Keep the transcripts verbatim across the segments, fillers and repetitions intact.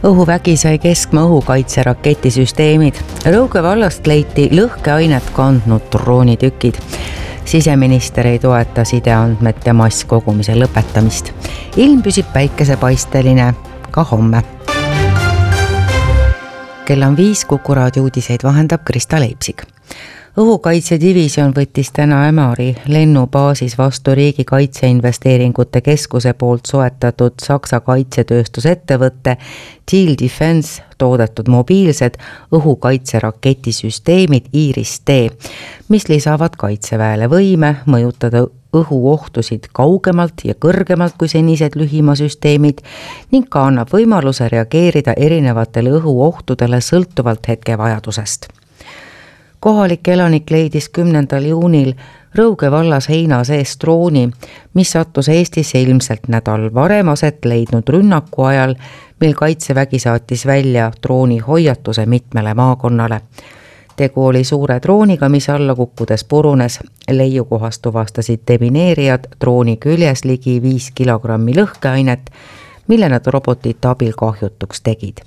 Õhuvägi sai keskmaa õhukaitse raketisüsteemid. Rõuge vallast leiti lõhkeainet kandnud droonitükid. Siseminister ei toeta sideandmete masskogumise lõpetamist. Ilm püsib päikesepaisteline ka homme. Kell on viis, Kuku raadio uudiseid vahendab Krista Leipsig. Õhukaitsedivision võttis täna Ämari lennubaasis vastu riigi kaitseinvesteeringute keskuse poolt soetatud Saksa kaitsetööstusettevõtte Teal Defense toodetud mobiilsed õhukaitse raketisüsteemid Iris-T, mis lisavad kaitseväele võime mõjutada õhuohtusid kaugemalt ja kõrgemalt kui senised lühimaasüsteemid ning ka annab võimaluse reageerida erinevatele õhuohtudele sõltuvalt hetkevajadusest. Kohalik elanik leidis kümnendal juunil Rõuge vallas heina sees drooni, mis sattus Eestisse ilmselt nädal varem aset leidnud rünnaku ajal, mil kaitsevägi saatis välja drooni hoiatuse mitmele maakonnale. Tegu oli suure drooniga, mis alla kukkudes purunes. Leiukohast tuvastasid demineerijad drooni küljes ligi viis kilogrammi lõhkeainet, mille nad robotite abil kahjutuks tegid.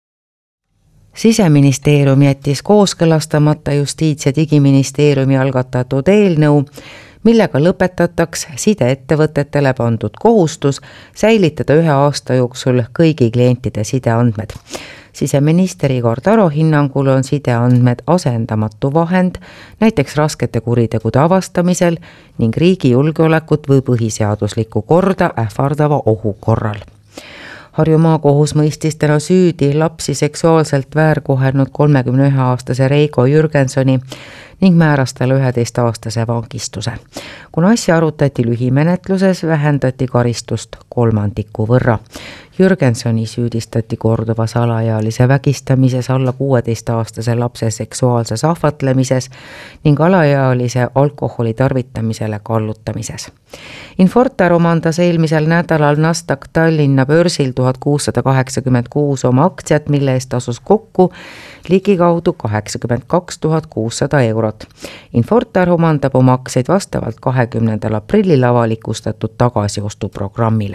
Siseministeerium jättis kooskõlastamata Justiits- ja Digiministeeriumi algatatud eelnõu, millega lõpetataks sideettevõtetele pandud kohustus säilitada ühe aasta jooksul kõigi klientide sideandmed. Siseminister Igor Taro hinnangul on sideandmed asendamatu vahend, näiteks raskete kuritegude avastamisel ning riigi julgeolekut või põhiseaduslikku korda ähvardava ohu korral. Harju maakohus mõistis täna süüdi lapsi seksuaalselt väärkohelnud kolmekümne ühe aastase Reigo Jürgensoni ning määras talle üheteist aastase vangistuse. Kuna asja arutati lühimenetluses, vähendati karistust kolmandiku võrra. Jürgensoni süüdistati korduvas alaealise vägistamises, alla kuueteist aastase lapse seksuaalses ahvatlemises ning alaealise alkoholi tarvitamisele kallutamises. Infortar omandas eelmisel nädalal Nasdaq Tallinna börsil tuhat kuussada kaheksakümmend kuus oma aktsiat, mille eest tasus kokku ligikaudu kaheksakümmend kaks tuhat kuussada eurot. Infortar omandab oma aktsiaid vastavalt kahekümnendal aprillil avalikustatud tagasiostuprogrammile.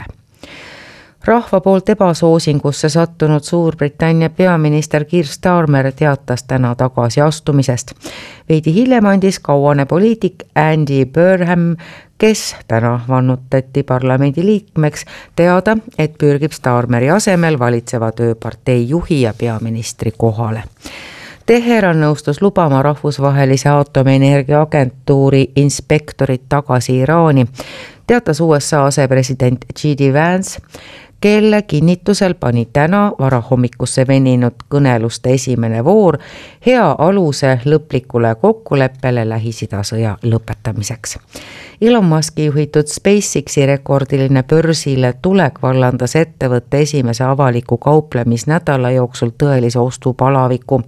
Rahva poolt ebasoosingusse sattunud Suurbritannia peaminister Keir Starmer teatas täna tagasi astumisest. Veidi hiljem andis kauane poliitik Andy Burnham, kes täna vannutati parlamendi liikmeks, teada, et pürgib Starmeri asemel valitseva tööpartei juhi ja peaministri kohale. Teheran nõustus lubama rahvusvahelise aatomienergia agentuuri inspektorit tagasi Iraani, teatas U S A asepresident J D Vance, kelle kinnitusel pani täna varahommikusse veninud kõneluste esimene voor hea aluse lõplikule kokkuleppele Lähis-Ida sõja lõpetamiseks. Elon Muski juhitud SpaceXi rekordiline börsile tulek vallandas ettevõtte esimese avaliku kauplemisnädala jooksul tõelise ostupalaviku.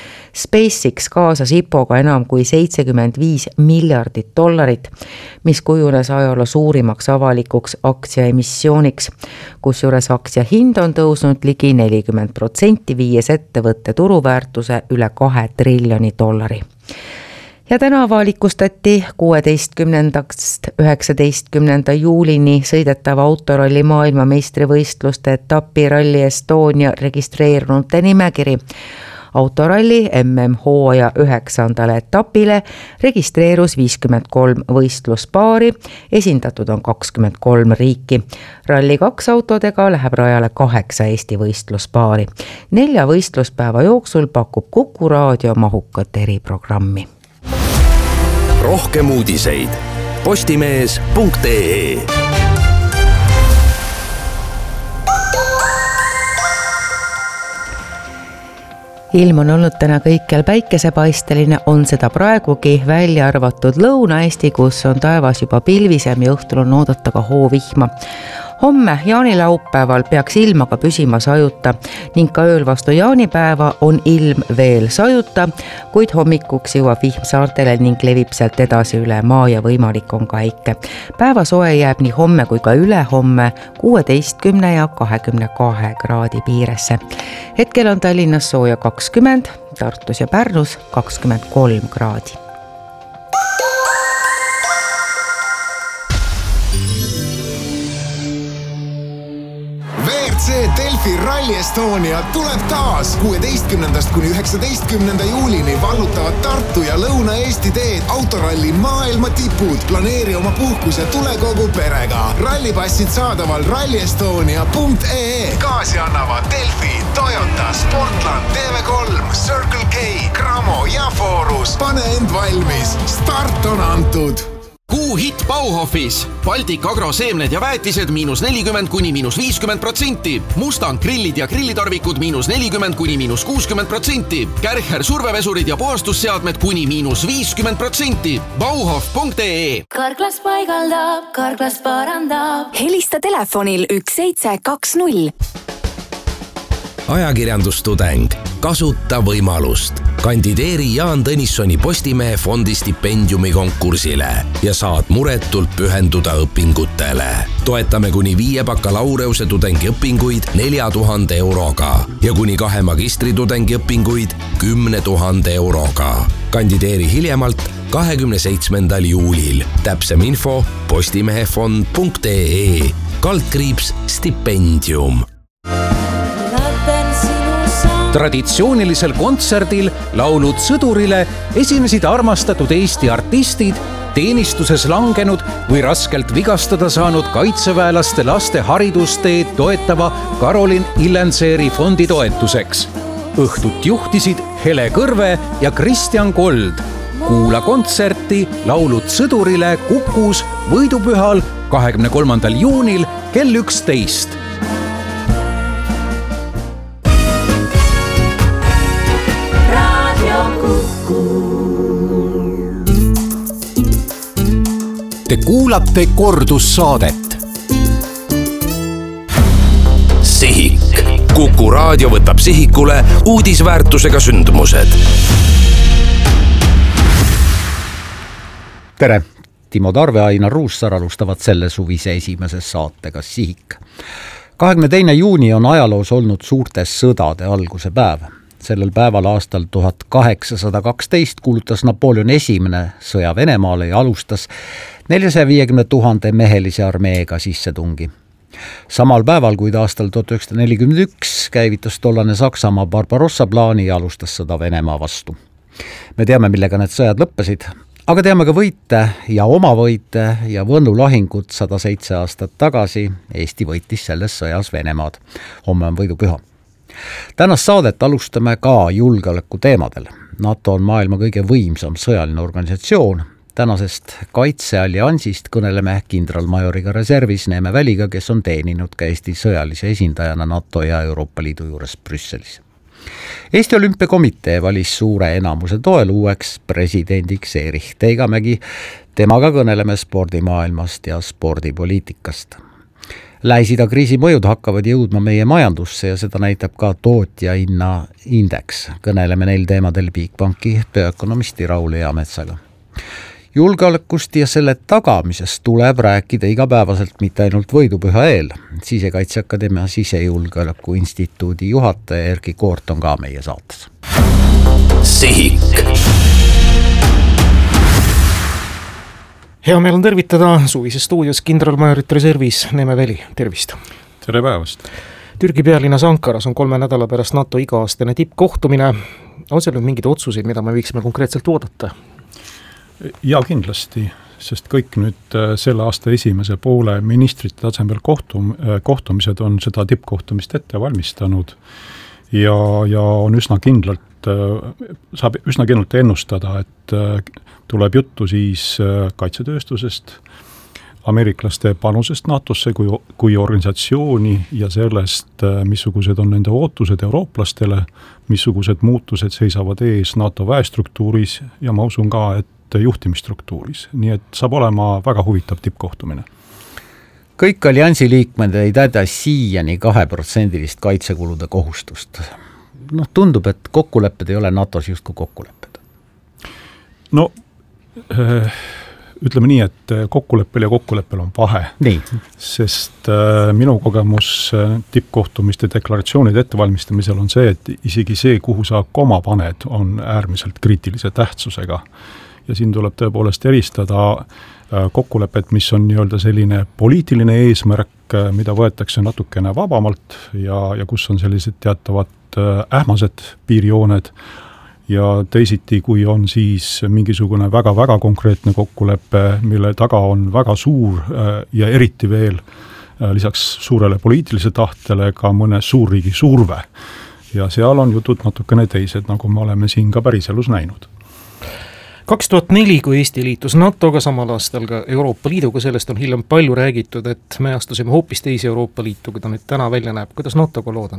SpaceX kaasas I P O-ga enam kui seitsekümmend viis miljardit dollarit, mis kujunes ajaloo suurimaks avalikuks aktsiaemissiooniks, kusjuures aktsia hind on tõusnud ligi nelikümmend protsenti, viies ettevõtte turuväärtuse üle kahe triljoni dollari. Ja täna avalikustati kuueteistkümnendast üheksateistkümnenda juulini sõidetava autoralli maailmameistrivõistluste etapi Rally Estonia registreerunute nimekiri. Autoralli M M hooaja üheksandale etapile registreerus viiskümmend kolm võistluspaari, esindatud on kakskümmend kolm riiki. Ralli kaks autodega läheb rajale kaheksa Eesti võistluspaari. Nelja võistluspäeva jooksul pakub Kuku raadio mahukat eriprogrammi. Rohkem uudiseid postimees punkt ee. Ilm on olnud täna kõikjal päikesepaisteline, on seda praegugi, välja arvatud Lõuna-Eesti, kus on taevas juba pilvisem ja õhtul on oodata ka hoovihma. Homme jaanilaupäeval peaks ilm aga püsima sajuta ning ka ööl vastu jaanipäeva on ilm veel sajuta, kuid hommikuks jõuab vihm saartele ning levib sealt edasi üle maa ja võimalik on ka äike. Päevasoe jääb nii homme kui ka ülehomme kuueteistkümne ja kahekümne kahe kraadi piiresse. Hetkel on Tallinnas sooja kakskümmend, Tartus ja Pärnus kakskümmend kolm kraadi. R C Delfi Rally Estonia tuleb taas. kuueteistkümnendast kuni üheksateistkümnenda juulini vallutavad Tartu ja Lõuna-Eesti teed autoralli maailma tipud. Planeeri oma puhkus ja tule kogu perega. Rallipassid saadaval rally estonia punkt ee e. Gaasi annavad Delfi, Toyota, Sportland, T V kolm, Circle K, Cramo ja Forus. Pane end valmis. Start on antud. Kuu hit Bauhofis. Baltic Agro seemned ja väetised miinus nelikümmend kuni miinus viiskümmend protsenti. Mustang grillid ja grillitarvikud miinus nelikümmend kuni miinus kuuskümmend protsenti. Kärcher survevesurid ja puhastusseadmed kuni miinus viiskümmend protsenti. Bauhof punkt ee e. Karklas paigaldab, Karklas parandab. Helista telefonil üks seitse kaks null. Ajakirjandustudeng. Kasuta võimalust. Kandideeri Jaan Tõnissoni Postimehe fondi stipendiumi konkursile ja saad muretult pühenduda õpingutele. Toetame kuni viie bakalaureuse tudengi õpinguid nelja tuhande euroga ja kuni kahe magistritudengi õpinguid kümne tuhande euroga. Kandideeri hiljemalt kahekümne seitsmendal juulil. Täpsem info postimehefond punkt ee e. Kaldkriips stipendium. Traditsioonilisel kontserdil Laulud sõdurile esinesid armastatud Eesti artistid, teenistuses langenud või raskelt vigastada saanud kaitseväelaste laste haridusteed toetava Karolin Illenseeri fondi toetuseks. Õhtut juhtisid Hele Kõrve ja Kristjan Kold. Kuula kontserti Laulud sõdurile Kukus võidupühal kahekümne kolmandal juunil kell üksteist. Te kuulate kordussaadet. Sihik. Kuku raadio võtab sihikule uudisväärtusega sündmused. Tere! Timo Tarve ja Ainar Ruussaar alustavad selle suvise esimeses saatega Sihik. kahekümne teine juuni on ajaloos olnud suurte sõdade alguse päev. Sellel päeval aastal tuhat kaheksasada kaksteist kuulutas Napoleon esimene sõja Venemaale ja alustas neljasaja viiekümne tuhande mehelise armeega sissetungi. Samal päeval, kuid aastal tuhat üheksasada nelikümmend üks käivitas tollane Saksamaa Barbarossa plaani ja alustas sõda Venemaa vastu. Me teame, millega need sõjad lõppesid, aga teame ka võite ja oma võite ja Võnnu lahingut sada seitse aastat tagasi. Eesti võitis selles sõjas Venemaad. Homme on võidupüha. Tänast saadet alustame ka julgeoleku teemadel. NATO on maailma kõige võimsam sõjaline organisatsioon. Tänasest kaitsealliansist kõneleme kindralmajoriga reservis Neeme Väliga, kes on teeninud ka Eesti sõjalise esindajana NATO ja Euroopa Liidu juures Brüsselis. Eesti Olümpiakomitee valis suure enamuse toel uueks presidendiks Erich Teigamägi. Temaga kõneleme spordimaailmast ja spordipoliitikast. Lähis-Ida kriisi mõjud hakkavad jõudma meie majandusse ja seda näitab ka tootja hinna indeks. Kõneleme neil teemadel Bigbanki tööökonomisti Raul Eametsaga. Julgeolekust ja selle tagamisest tuleb rääkida igapäevaselt mitte ainult võidupüha eel. Sisekaitseakadeemia Sisejulgeoleku instituudi juhataja Erki Koort on ka meie saates. Sihik. Hea meel on tervitada suvises stuudios kindralmajorit reservis Neeme Väli. Tervist! Tere päevast! Türgi pealinnas Ankaras on kolme nädala pärast NATO iga-aastane tippkohtumine. On seal nüüd mingid otsuseid, mida me võiksime konkreetselt oodata? Ja kindlasti, sest kõik nüüd selle aasta esimese poole ministrite tasemel kohtum, kohtumised on seda tippkohtumist ette valmistanud ja, ja on üsna kindlalt, saab üsna kindlalt ennustada, et tuleb juttu siis kaitsetööstusest, ameeriklaste panusest NATOsse kui, kui organisatsiooni ja sellest, missugused on nende ootused eurooplastele, missugused muutused seisavad ees NATO väestruktuuris ja ma usun ka, et juhtimisstruktuuris. Nii et saab olema väga huvitav tippkohtumine. Kõik alliansi liikmed ei täida siiani kahe protsendilist kaitsekulude kohustust. No, tundub, et kokkulepped ei ole NATOs justkui kokkulepped. No, ütleme nii, et kokkuleppel ja kokkuleppel on vahe. Nii. Sest minu kogemus tippkohtumiste deklaratsioonide ettevalmistamisel on see, et isegi see, kuhu sa koma paned, on äärmiselt kriitilise tähtsusega. Ja siin tuleb tõepoolest eristada kokkulepet, mis on nii-öelda selline poliitiline eesmärk, mida võetakse natukene vabamalt ja, ja kus on sellised teatavad ähmased piirijooned ja teisiti, kui on siis mingisugune väga-väga konkreetne kokkulepe, mille taga on väga suur ja eriti veel lisaks suurele poliitilise tahtele ka mõne suurriigi surve. Ja seal on jutud natukene teised, nagu me oleme siin ka päriselus näinud. kaks tuhat neli, kui Eesti liitus NATOga, samal aastal ka Euroopa Liiduga, sellest on hiljem palju räägitud, et me astusime hoopis teise Euroopa Liitu, kui ta nüüd täna välja näeb. Kuidas NATOga lood on?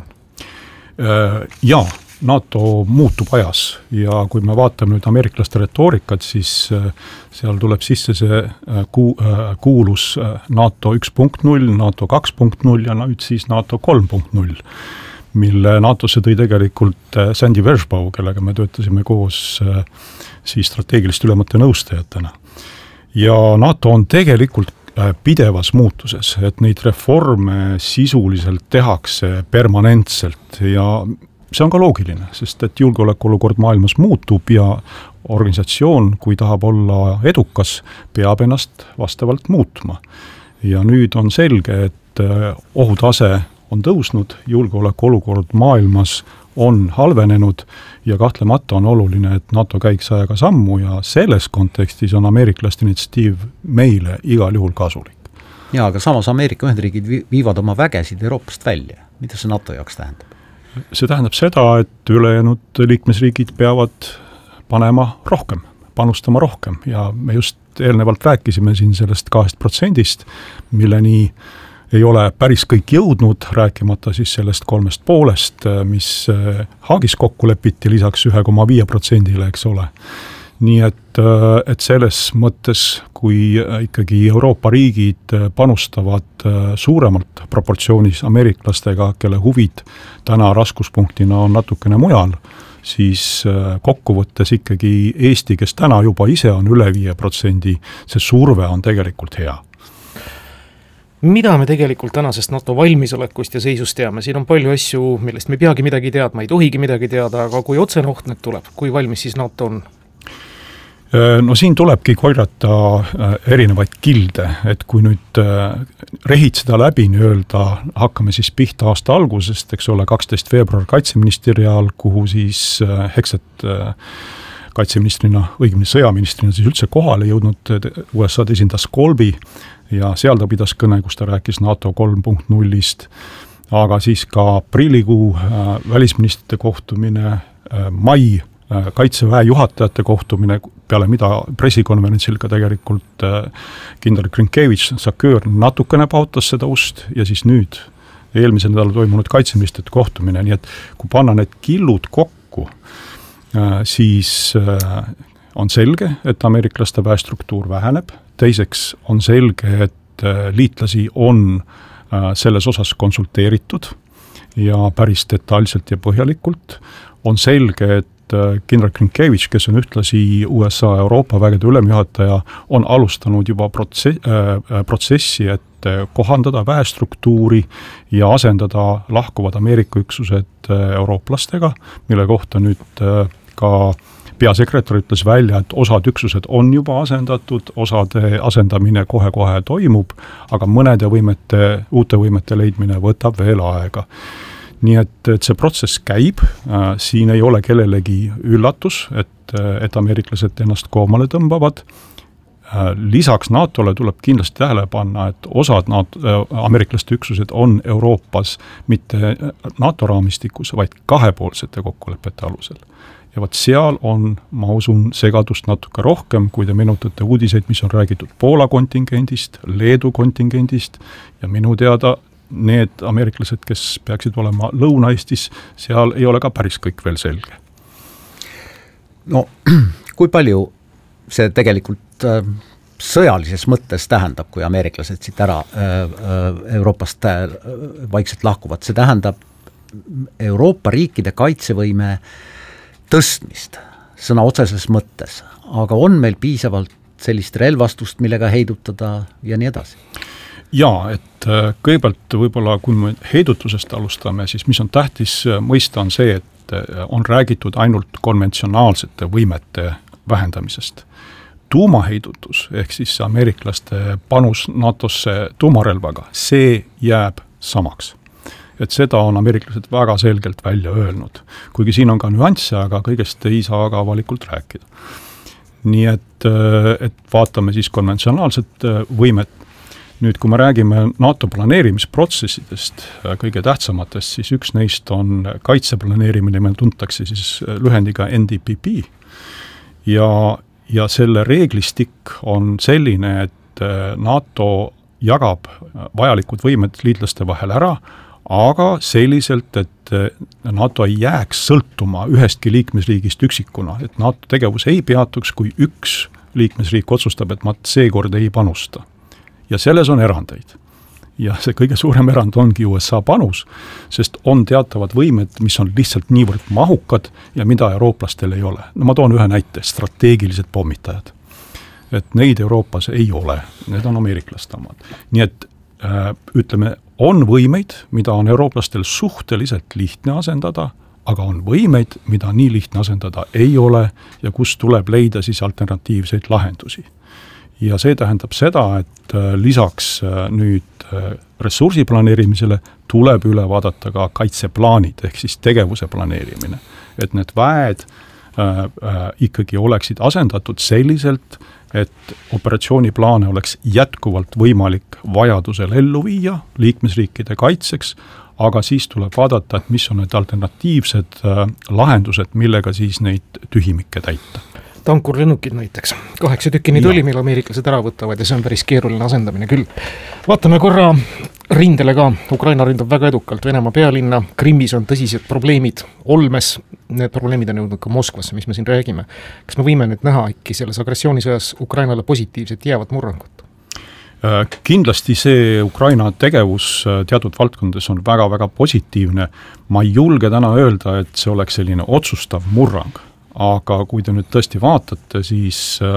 Jaa, NATO muutub ajas ja kui me vaatame nüüd ameeriklaste retoorikat, siis seal tuleb sisse see kuulus NATO üks punkt null, NATO kaks punkt null ja nüüd siis NATO kolm punkt null, mille NATOsse tõi tegelikult Sandy Vershbow, kellega me töötasime koos siis strateegiliste ülemate nõustajatena. Ja NATO on tegelikult pidevas muutuses, et neid reforme sisuliselt tehakse permanentselt ja see on ka loogiline, sest et julgeolekuolukord maailmas muutub ja organisatsioon, kui tahab olla edukas, peab ennast vastavalt muutma. Ja nüüd on selge, et ohutase on tõusnud, julgeolekuolukord maailmas on halvenenud ja kahtlemata on oluline, et NATO käiks ajaga sammu ja selles kontekstis on ameeriklaste initsiatiiv meile igal juhul kasulik. Jaa, aga samas Ameerika Ühendriigid viivad oma vägesid Euroopast välja. Mida see NATO jaoks tähendab? See tähendab seda, et ülejäänud liikmesriigid peavad panema rohkem, panustama rohkem ja me just eelnevalt rääkisime siin sellest kahest protsendist, milleni ei ole päris kõik jõudnud, rääkimata siis sellest kolmest poolest, mis Haagis kokku lepiti lisaks ühe koma viie protsendile, eks ole. Nii et, et selles mõttes, kui ikkagi Euroopa riigid panustavad suuremalt proportsioonis ameeriklastega, kelle huvid täna raskuspunktina on natukene mujal, siis kokkuvõttes ikkagi Eesti, kes täna juba ise on üle viie protsendi, see surve on tegelikult hea. Mida me tegelikult tänasest NATO valmisolekust ja seisust teame? Siin on palju asju, millest me peagi midagi teadma, ei tohigi midagi teada, aga kui otsene oht nüüd tuleb, kui valmis siis NATO on? No siin tulebki korjata erinevaid kilde, et kui nüüd rehitseda läbi nii-öelda, hakkame siis pihta aasta algusest, eks ole, kaksteist veebruar kaitseministeriaal, kuhu siis Hekset kaitseministrina, õigemini sõjaministrina siis üldse kohale jõudnud, U S A esindas Kolbi ja seal ta pidas kõne, kus ta rääkis NATO kolm punkt nullist, aga siis ka aprillikuu välisministrite kohtumine, mai kaitseväe juhatajate kohtumine, peale mida pressikonverentsil ka tegelikult kindral Krinkevitš, Saköör natukene pautas seda ust ja siis nüüd eelmisel nädalal toimunud kaitseministrite kohtumine, nii et kui panna need killud kokku, siis on selge, et ameeriklaste väestruktuur väheneb, teiseks on selge, et liitlasi on selles osas konsulteeritud ja päris detailselt ja põhjalikult, on selge, et kindral Krinkevitš, kes on ühtlasi U S A Euroopa vägede ülemjuhataja, on alustanud juba protsessi, protsessi, et kohandada väestruktuuri ja asendada lahkuvad Ameerika üksused eurooplastega, mille kohta nüüd ka peasekretär ütles välja, et osad üksused on juba asendatud, osade asendamine kohe-kohe toimub, aga mõnede võimete, uute võimete leidmine võtab veel aega. Nii et, et see protsess käib, äh, siin ei ole kellelegi üllatus, et, et ameeriklased ennast koomale tõmbavad. Äh, lisaks NATOle tuleb kindlasti tähele panna, et osad NATO, äh, ameeriklaste üksused on Euroopas mitte NATO raamistikus, vaid kahepoolsete kokkulepete alusel. Ja vaat seal on, ma usun, segadust natuke rohkem, kui te meenutate uudiseid, mis on räägitud Poola kontingendist, Leedu kontingendist ja minu teada need ameeriklased, kes peaksid olema Lõuna-Eestis, seal ei ole ka päris kõik veel selge. No kui palju see tegelikult äh, sõjalises mõttes tähendab, kui ameeriklased siit ära äh, Euroopast äh, vaikselt lahkuvad, see tähendab Euroopa riikide kaitsevõime tõstmist sõna otseses mõttes, aga on meil piisavalt sellist relvastust, millega heidutada ja nii edasi? Jaa, et kõigepealt võib-olla, kui me heidutusest alustame, siis mis on tähtis mõista on see, et on räägitud ainult konventsionaalsete võimete vähendamisest. tuumaheidutus, ehk siis ameeriklaste panus NATOsse tuumarelvaga, see jääb samaks. Et seda on ameeriklased väga selgelt välja öelnud. Kuigi siin on ka nüansse, aga kõigest ei saa ka avalikult rääkida. Nii et, et vaatame siis konventsionaalset võimet. Nüüd, kui me räägime NATO planeerimisprotsessidest, kõige tähtsamatest, siis üks neist on kaitseplaneerimine, meil tuntakse siis lühendiga N D P P. Ja, ja selle reeglistik on selline, et NATO jagab vajalikud võimed liitlaste vahel ära, aga selliselt, et NATO ei jääks sõltuma ühestki liikmesriigist üksikuna, et NATO tegevus ei peatuks, kui üks liikmesriik otsustab, et ma seekord ei panusta. Ja selles on erandeid. Ja see kõige suurem erand ongi U S A panus, sest on teatavad võimed, mis on lihtsalt niivõrd mahukad ja mida eurooplastel ei ole. No ma toon ühe näite, strateegilised pommitajad. Et neid Euroopas ei ole, need on ameeriklaste omad. Nii et äh, ütleme, on võimeid, mida on eurooplastel suhteliselt lihtne asendada, aga on võimeid, mida nii lihtne asendada ei ole ja kus tuleb leida siis alternatiivseid lahendusi. Ja see tähendab seda, et lisaks nüüd ressursi planeerimisele tuleb üle vaadata ka kaitseplaanid, ehk siis tegevuse planeerimine. Et need väed äh, äh, ikkagi oleksid asendatud selliselt, et operatsiooniplaane oleks jätkuvalt võimalik vajadusel ellu viia liikmesriikide kaitseks, aga siis tuleb vaadata, et mis on need alternatiivsed äh, lahendused, millega siis neid tühimikke täita. Tankurlennukid näiteks. Kaheksa tükki neid oli, mil ameeriklased ära võtavad ja see on päris keeruline asendamine küll. Vaatame korra rindele ka. Ukraina rindab väga edukalt Venemaa pealinna. Krimmis on tõsised probleemid olmes. Need probleemid on jõudnud ka Moskvasse, mis me siin räägime. Kas me võime nüüd näha ikki selles agressioonisõjas Ukrainale positiivset jäävat murrangut? Kindlasti see Ukraina tegevus teatud valdkondades on väga-väga positiivne. Ma ei julge täna öelda, et see oleks selline otsustav murrang. Aga kui te nüüd tõesti vaatate, siis äh,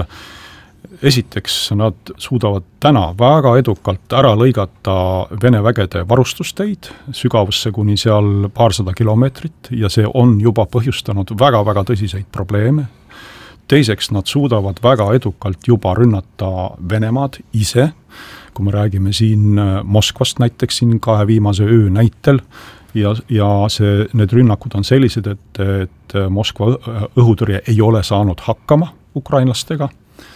esiteks nad suudavad täna väga edukalt ära lõigata Vene vägede varustusteid sügavusse kuni seal paarsada kilomeetrit ja see on juba põhjustanud väga-väga tõsiseid probleeme. Teiseks nad suudavad väga edukalt juba rünnata Venemaad ise, kui me räägime siin Moskvast näiteks siin kahe viimase öö näitel, ja, ja see, need rünnakud on sellised, et, et Moskva õhutõrje ei ole saanud hakkama ukrainlastega,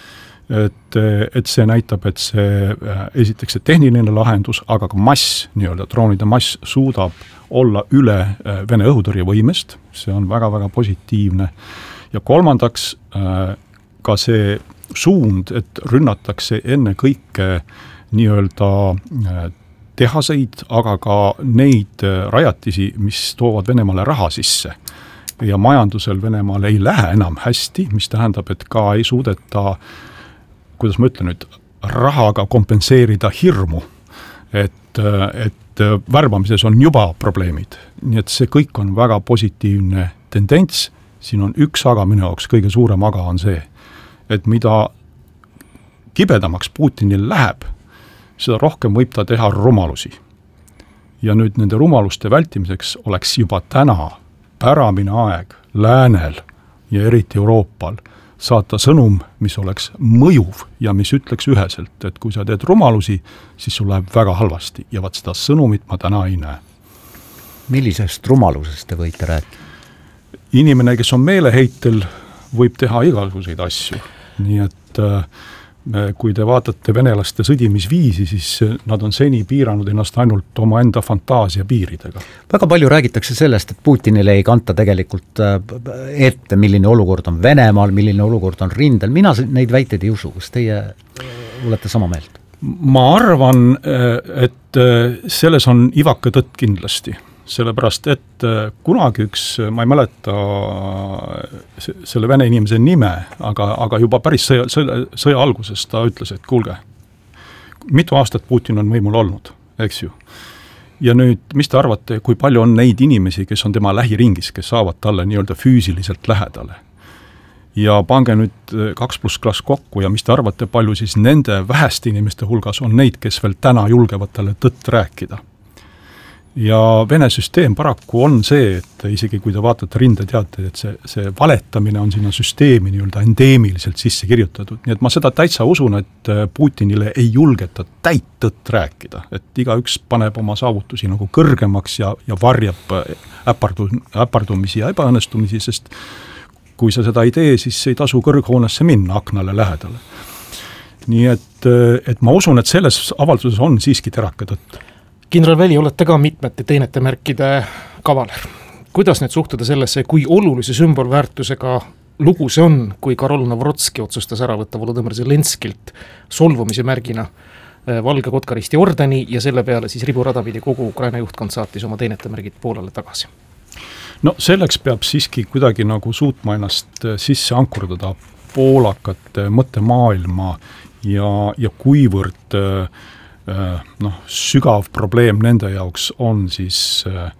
et, et see näitab, et see esiteks see tehniline lahendus, aga ka mass, nii-öelda droonide mass suudab olla üle Vene õhutõrje võimest, see on väga-väga positiivne. Ja kolmandaks ka see suund, et rünnatakse enne kõike nii-öelda tehaseid, aga ka neid rajatisi, mis toovad Venemaale raha sisse. Ja majandusel Venemaal ei lähe enam hästi, mis tähendab, et ka ei suudeta, kuidas ma ütlen nüüd, rahaga kompenseerida hirmu, et, et värbamises on juba probleemid. Nii et see kõik on väga positiivne tendents. Siin on üks aga minu jaoks, kõige suurem aga on see, et mida kibedamaks Putinil läheb, seda rohkem võib ta teha rumalusi. Ja nüüd nende rumaluste vältimiseks oleks juba täna päramine aeg läänel ja eriti Euroopal saata sõnum, mis oleks mõjuv ja mis ütleks üheselt, et kui sa teed rumalusi, siis sul läheb väga halvasti ja vaat seda sõnumit ma täna ei näe. Millisest rumalusest te võite rääkida? Inimene, kes on meeleheitel, võib teha igasuguseid asju. Nii et äh, kui te vaatate venelaste sõdimisviisi, siis nad on seni piiranud ennast ainult oma enda fantaasia piiridega. Väga palju räägitakse sellest, et Putinile ei kanta tegelikult ette, milline olukord on Venemaal, milline olukord on rindel. Mina neid väiteid ei usu, kas teie olete sama meelt? Ma arvan, et selles on ivaka tõtt kindlasti. Sellepärast, et kunagi üks, ma ei mäleta selle vene inimese nime, aga, aga juba päris sõja, sõja, sõja alguses ta ütles, et kuulge, mitu aastat Putin on võimul olnud, eks ju. Ja nüüd, mis te arvate, kui palju on neid inimesi, kes on tema lähiringis, kes saavad talle nii-öelda füüsiliselt lähedale? Ja pange nüüd kaks pluss klass kokku ja mis te arvate, palju siis nende väheste inimeste hulgas on neid, kes veel täna julgevad talle tõtt rääkida? ja Vene süsteem paraku on see, et isegi kui te vaatate rindeteateid, et see, see valetamine on sinna süsteemi nii-öelda endeemiliselt sisse kirjutatud. Nii et ma seda täitsa usun, et Putinile ei julgeta täit tõtt rääkida, et igaüks paneb oma saavutusi nagu kõrgemaks ja, ja varjab äpardu, äpardumisi ja ebaõnnestumisi, sest kui sa seda ei tee, siis ei tasu kõrghoonesse minna aknale lähedale. Nii et, et ma usun, et selles avalduses on siiski terake tõtt. Kindral Väli, olete ka mitmete teenete märkide kavaler. Kuidas nüüd suhtuda sellesse, kui olulise sümbolväärtusega lugu see on, kui Karol Navrotski otsustas ära võtta Volodõmõr Zelenskilt solvumise märgina valge kotkaristi ordeni ja selle peale siis riburadapidi kogu Ukraina juhtkond saatis oma teenete märgid Poolale tagasi? No selleks peab siiski kuidagi nagu suutma ennast sisse ankurdada poolakate mõttemaailma ja, ja kuivõrd noh, sügav probleem nende jaoks on siis äh,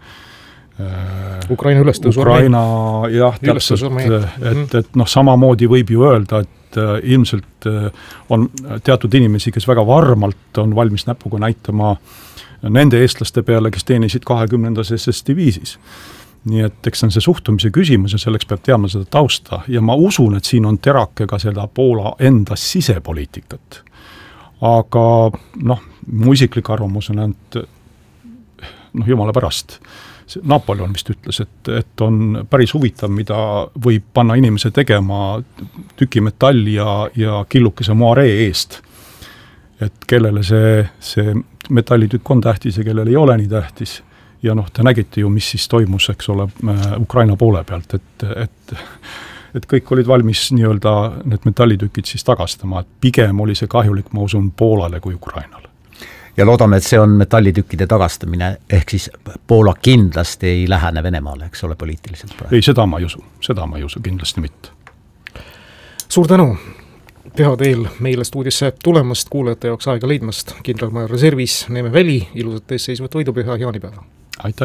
Ukraina ülestõusu Ukraina, jah, täpselt, et, et noh, samamoodi võib ju öelda, et äh, ilmselt äh, on teatud inimesi, kes väga varmalt on valmis näpuga näitama nende eestlaste peale, kes teenisid kahekümnendas S S diviisis. Nii et eks on see suhtumise küsimus ja selleks peab teadma seda tausta ja ma usun, et siin on terake ka seda Poola enda sisepoliitikat. Aga noh, mu isiklik arvamus on, et noh, jumala pärast, Napoleon vist ütles, et, et on päris huvitav, mida võib panna inimese tegema tüki metalli ja, ja killukese moaree eest. Et kellele see, see metallitükk on tähtis ja kellele ei ole nii tähtis. Ja noh, te nägite ju, mis siis toimus, eks ole, Ukraina poole pealt, et, et, et kõik olid valmis nii-öelda need metallitükid siis tagastama, et pigem oli see kahjulik, ma usun, Poolale kui Ukrainale. Ja loodame, et see on metallitükkide tagastamine, ehk siis Poola kindlasti ei lähene Venemaale, eks ole, poliitiliselt praegu. Ei, seda ma ei usu, seda ma ei usu, kindlasti mitte. Suur tänu Püha teel meile stuudisse tulemast, kuulajate jaoks aega leidmast. Kindralmajor reservis Neeme Väli, ilusat ees seisvat võidupüha jaanipäeva. Aitäh!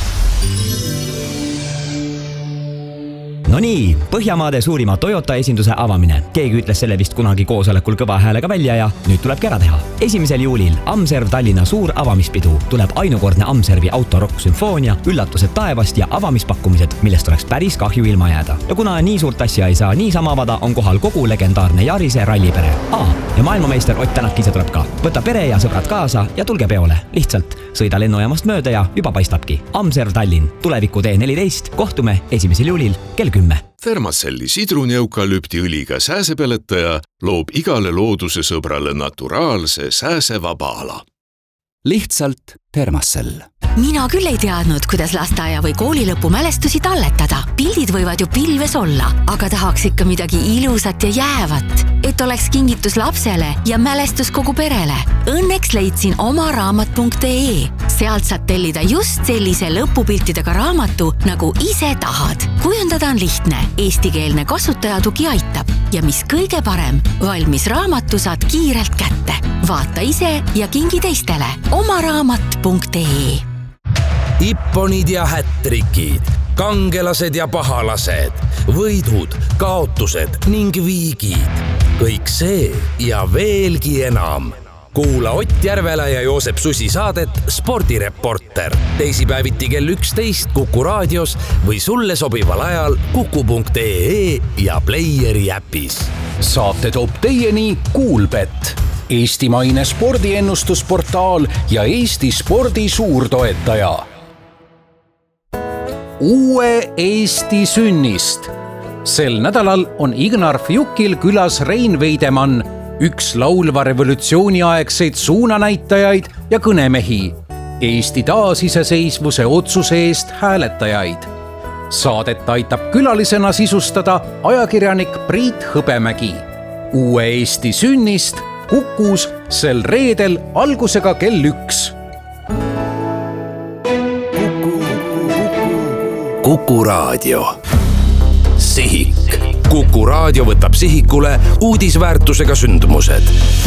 No nii, Põhjamaade suurima Toyota esinduse avamine. Keegi ütles selle vist kunagi koosolekul kõva häälega välja ja nüüd tulebki ära teha. esimesel juulil Amserv Tallinna suur avamispidu. Tuleb ainukordne Amservi autorokk sümfoonia, üllatused taevast ja avamispakkumised, millest oleks päris kahju ilma jääda. Ja kuna nii suurt asja ei saa niisama avada, on kohal kogu legendaarne Jarise rallipere. A, ja maailmameister Ott Tänak ise tuleb ka. Võta pere ja sõbrad kaasa ja tulge peole. Lihtsalt sõida lennujaamast mööda ja juba paistabki. Amserv Tallinn, tuleviku tee neliteist, kohtume esimesel juulil kell kümme. Thermacelli sidruni-eukalüptiõliga sääsepeletaja loob igale looduse sõbrale naturaalse sääsevaba ala. Lihtsalt Thermacell. Mina küll ei teadnud, kuidas lasteaia või kooli lõpu mälestusi talletada. Pildid võivad ju pilves olla, aga tahaks ikka midagi ilusat ja jäävat, et oleks kingitus lapsele ja mälestus kogu perele. Õnneks leidsin oma raamat punkt ee. Sealt saad tellida just sellise lõpupiltidega raamatu, nagu ise tahad. Kujundada on lihtne, eestikeelne kasutajatugi aitab ja mis kõige parem, valmis raamatu saad kiirelt kätte. Vaata ise ja kingi teistele. Oma raamat punkt ee. Ipponid ja hättrikid, kangelased ja pahalased, võidud, kaotused ning viigid. Kõik see ja veelgi enam. Kuula Ott Järvela ja Joosep Susi saadet Spordireporter. Teisipäeviti kell üksteist Kuku raadios või sulle sobival ajal kuku punkt ee ja Playeri äpis. Saate toob teieni Kuulbet, eestimaine spordiennustusportaal ja Eesti spordi suurtoetaja. Uue Eesti sünnist. Sel nädalal on Ignar Fjukil külas Rein Veidemann, üks laulva revolutsiooni aegseid suunanäitajaid ja kõnemehi, Eesti taasiseseisvuse otsuse eest hääletajaid. Saadet aitab külalisena sisustada ajakirjanik Priit Hõbemägi. Uue Eesti sünnist Kukus sel reedel algusega kell üks. Kuku raadio. Sihik. Kuku raadio võtab sihikule uudisväärtusega sündmused.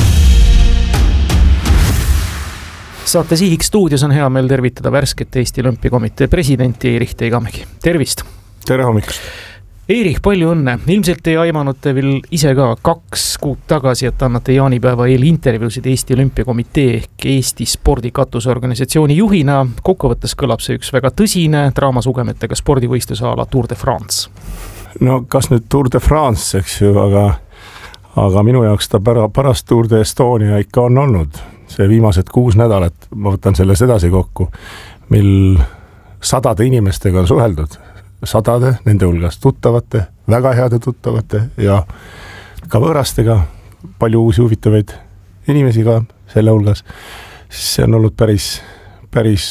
Saate Sihik stuudios on hea meel tervitada värsket Eesti Olümpiakomitee presidenti Erich Teigamägi. Tervist! Tere hommikust! Eerik, palju õnne. Ilmselt ei aimanud te veel ise ka kaks kuud tagasi, et annate jaanipäeva eel intervjuusid Eesti Olümpiakomitee ehk Eesti spordikatusorganisatsiooni juhina. Kokkuvõttes kõlab see üks väga tõsine draamasugemetega spordivõistluse ala Tour de France. No kas nüüd Tour de France, eks ju, aga, aga minu jaoks ta pärast Tour de Estonia ikka on olnud. See viimased kuus nädalat, ma võtan selles edasi kokku, mil sadade inimestega on suheldud. Sadade, nende hulgas tuttavate, väga heade tuttavate ja ka võõrastega, palju uusi huvitavaid inimesi ka selle hulgas. See on olnud päris, päris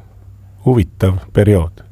huvitav periood.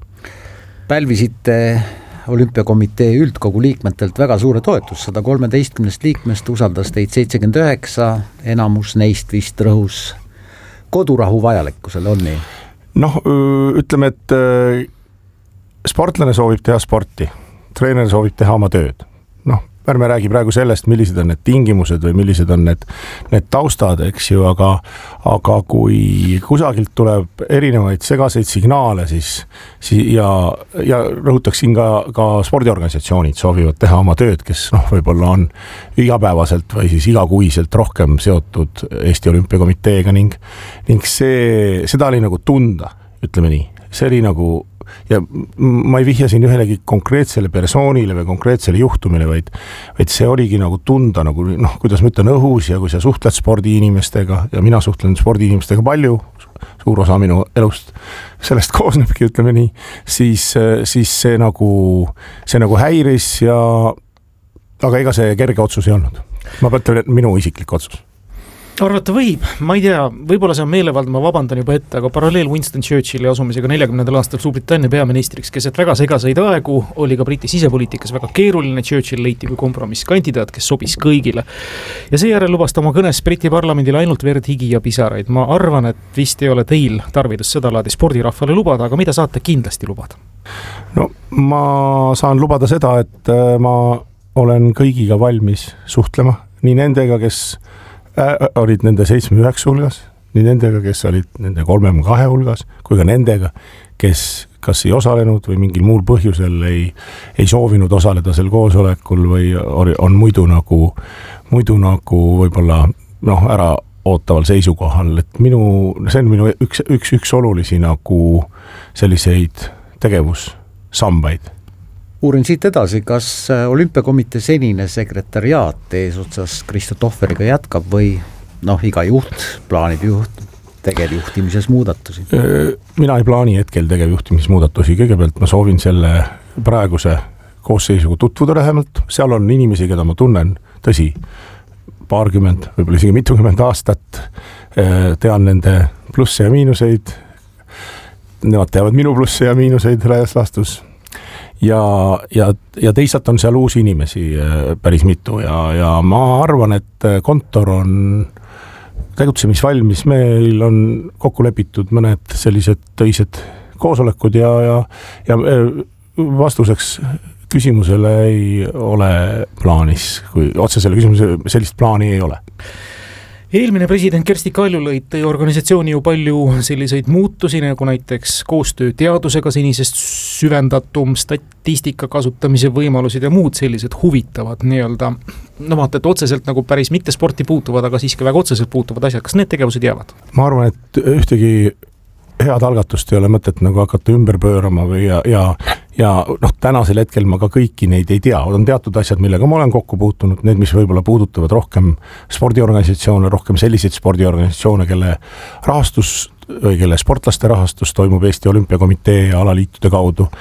Pälvisite Olümpiakomitee üldkogu liikmetelt väga suure toetus, sada kolmteist liikmest usaldas teid seitsekümmend üheksa, enamus neist vist rõhus kodurahu vajalikkusele, on nii? Noh, ütleme, et sportlane soovib teha sporti, treener soovib teha oma tööd. Noh, ärme räägi praegu sellest, millised on need tingimused või millised on need, need taustad, eks ju, aga, aga kui kusagilt tuleb erinevaid segaseid signaale, siis, siis ja, ja rõhutaksin ka, ka spordiorganisatsioonid soovivad teha oma tööd, kes noh, võib-olla on igapäevaselt või siis igakuiselt rohkem seotud Eesti Olümpiakomiteega ning, ning see, seda oli nagu tunda, ütleme nii, see oli nagu ja ma ei vihja siin ühelegi konkreetsele persoonile või konkreetsele juhtumile, vaid, vaid see oligi nagu tunda, nagu, noh, kuidas ma ütlen, õhus ja kui sa suhtled spordiinimestega ja mina suhtlen spordiinimestega palju, suur osa minu elust sellest koosnebki, ütleme nii, siis, siis see nagu, see nagu häiris ja aga ega see kerge otsus ei olnud. Ma mõtlen, minu isiklik otsus. Arvata võib, ma ei tea, võib-olla see on meelevald, ma vabandan juba ette, aga paralleel Winston Churchilli asumisega neljakümnendal aastal Suurbritannia peaministriks, keset väga segaseid aegu, oli ka Briti sisepoliitikas väga keeruline. Churchill leiti kui kompromisskandidaat, kes sobis kõigile. Ja seejärel lubas ta oma kõnes Briti parlamendile ainult verd, higi ja pisaraid. Ma arvan, et vist ei ole teil tarvidus seda laadi spordirahvale lubada, aga mida saate kindlasti lubada? No ma saan lubada seda, et ma olen kõigiga valmis suhtlema, nii nendega, kes olid nende seitsme üheksa hulgas, nii nendega, kes olid nende kolme kahe hulgas, kui ka nendega, kes kas ei osalenud või mingil muul põhjusel ei, ei soovinud osaleda sel koosolekul või on muidu nagu, muidu nagu võib-olla noh, ära ootaval seisukohal, et minu, see on minu üks, üks, üks olulisi nagu selliseid tegevussambaid. Uurin siit edasi, kas Olümpiakomitee senine sekretariaat eesotsas Kristo Tohveriga jätkab või noh, iga juht plaanib juht, tegevjuhtimises muudatusi? Mina ei plaani hetkel tegevjuhtimises muudatusi, kõigepealt ma soovin selle praeguse koosseisuga tutvuda lähemalt, seal on inimesi, keda ma tunnen, tõsi, paarkümmend, võib-olla isegi mitukümmend aastat, tean nende plusse ja miinuseid, nemad teavad minu plusse ja miinuseid laias laastus. Ja, ja, ja teisalt on seal uusi inimesi päris mitu ja, ja ma arvan, et kontor on tegutsemisvalmis, meil on kokku lepitud mõned sellised töised koosolekud ja, ja, ja vastuseks küsimusele ei ole plaanis, kui otsesele küsimusele sellist plaani ei ole. Eelmine president Kersti Kaljulaid tõi organisatsiooni ju palju selliseid muutusi, nagu näiteks koostöö teadusega senisest süvendatum, statistika kasutamise võimalused ja muud sellised huvitavad nii-öelda, no vaata, et otseselt nagu päris mitte sporti puutuvad, aga siiski väga otseselt puutuvad asjad. Kas need tegevused jäävad? Ma arvan, et ühtegi head algatust ei ole mõtet nagu hakata ümber pöörama või ja, ja, ja noh, tänasel hetkel ma ka kõiki neid ei tea, on teatud asjad, millega ma olen kokku puutunud, need, mis võib-olla puudutavad rohkem spordiorganisatsioone, rohkem selliseid spordiorganisatsioone, kelle rahastus või kelle sportlaste rahastus toimub Eesti Olümpiakomitee ja alaliitude kaudu.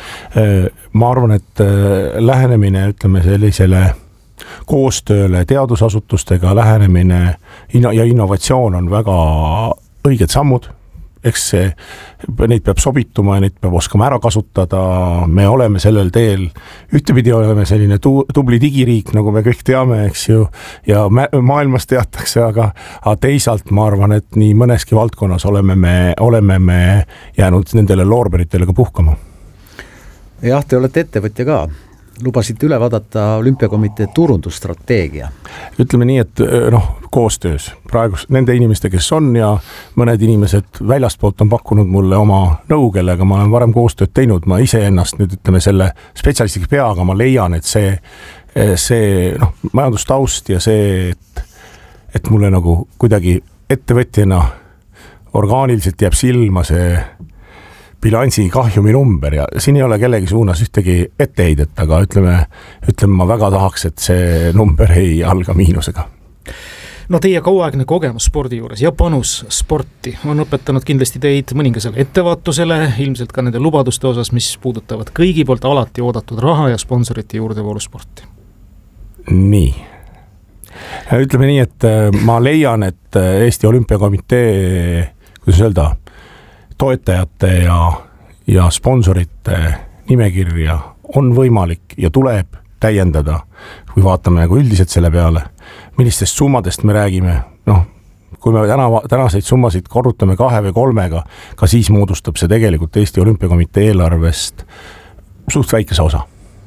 Ma arvan, et lähenemine, ütleme sellisele koostööle teadusasutustega lähenemine ja innovatsioon on väga õiged sammud. Eks see, neid peab sobituma ja neid peab oskama ära kasutada, me oleme sellel teel, ühtepidi oleme selline tu, tubli digiriik, nagu me kõik teame, eks ju, ja maailmas teatakse, aga, aga teisalt ma arvan, et nii mõneski valdkonnas oleme me, oleme me jäänud nendele loorberitele ka puhkama. Jah, te olete ettevõtja ka. lubasite üle vaadata olümpiakomitee turundusstrateegia. Ütleme nii, et noh, koostöös praegu nende inimeste, kes on ja mõned inimesed väljastpoolt on pakkunud mulle oma nõu, kellega ma olen varem koostööd teinud, ma ise ennast nüüd ütleme selle spetsialistiks pea, aga ma leian, et see, see noh, majandustaust ja see, et, et mulle nagu kuidagi ettevõtjana orgaaniliselt jääb silma see bilansi kahjumi number ja siin ei ole kellegi suunas ühtegi etteheidet, aga ütleme, ütleme ma väga tahaks, et see number ei alga miinusega. No teie kauaaegne kogemus spordi juures ja panus sporti on õpetanud kindlasti teid mõningasele ettevaatusele, ilmselt ka nende lubaduste osas, mis puudutavad kõigi poolt alati oodatud raha ja sponsorite juurdevoolu sporti. Nii. Ütleme nii, et ma leian, et Eesti Olümpiakomitee, kuidas öelda, toetajate ja, ja sponsorite nimekirja on võimalik ja tuleb täiendada, kui vaatame nagu üldiselt selle peale, millistest summadest me räägime, noh, kui me täna, tänaseid summasid korrutame kahe või kolmega, ka siis moodustab see tegelikult Eesti Olümpiakomitee eelarvest suht väikese osa.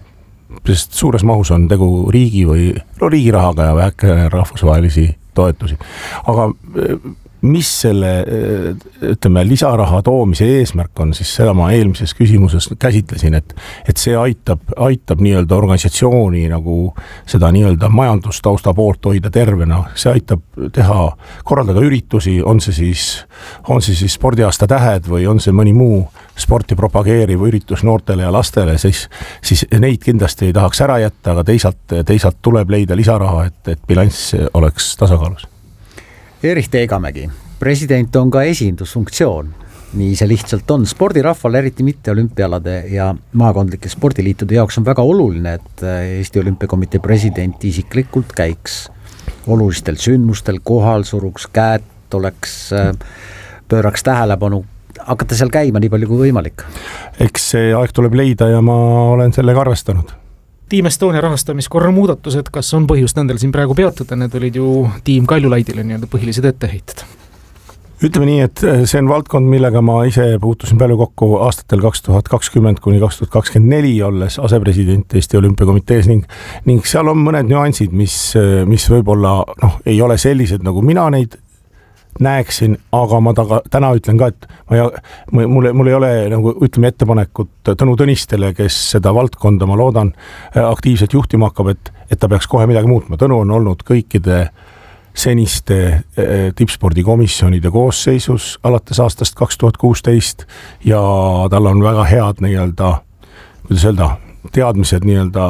Sest suures mahus on tegu riigi või no, riigi rahaga ja väike rahvusvahelisi toetusi. Aga mis selle, ütleme, lisaraha toomise eesmärk on, siis seda ma eelmises küsimuses käsitlesin, et, et see aitab, aitab nii-öelda organisatsiooni nagu seda nii-öelda majandustausta poolt hoida tervena, see aitab teha, korraldada üritusi, on see siis, on see siis spordiaasta tähed või on see mõni muu sporti propageeriv üritus noortele ja lastele, siis, siis neid kindlasti ei tahaks ära jätta, aga teisalt, teisalt tuleb leida lisaraha, et, et bilanss oleks tasakaalus. Erich Teegamägi, president on ka esindusfunktsioon, nii see lihtsalt on. Spordirahval, eriti mitte olümpialade ja maakondlike spordiliitude jaoks on väga oluline, et Eesti Olümpiakomitee president isiklikult käiks olulistel sündmustel kohal, suruks käed, oleks, pööraks tähelepanu, hakata seal käima nii palju kui võimalik. Eks see aeg tuleb leida ja ma olen sellega arvestanud. Team Estonia rahastamiskorra muudatused, kas on põhjust nendel siin praegu peatuda? Need olid ju Tiim Kaljulaidile nii-öelda põhilised etteheited. Ütleme nii, et see on valdkond, millega ma ise puutusin palju kokku aastatel kaks tuhat kakskümmend kuni kaks tuhat kakskümmend neli olles asepresident Eesti Olümpiakomitees ning, ning seal on mõned nüansid, mis, mis võib-olla noh, ei ole sellised, nagu mina neid näeksin, aga ma taga, täna ütlen ka, et ma, mul, mul ei ole nagu, ütleme, ettepanekut Tõnu Tõnistele, kes seda valdkonda, ma loodan, aktiivselt juhtima hakkab, et, et ta peaks kohe midagi muutma. Tõnu on olnud kõikide seniste tippspordikomisjonide koosseisus alates aastast kaks tuhat kuusteist ja tal on väga head nii-öelda, kuidas öelda, teadmised nii-öelda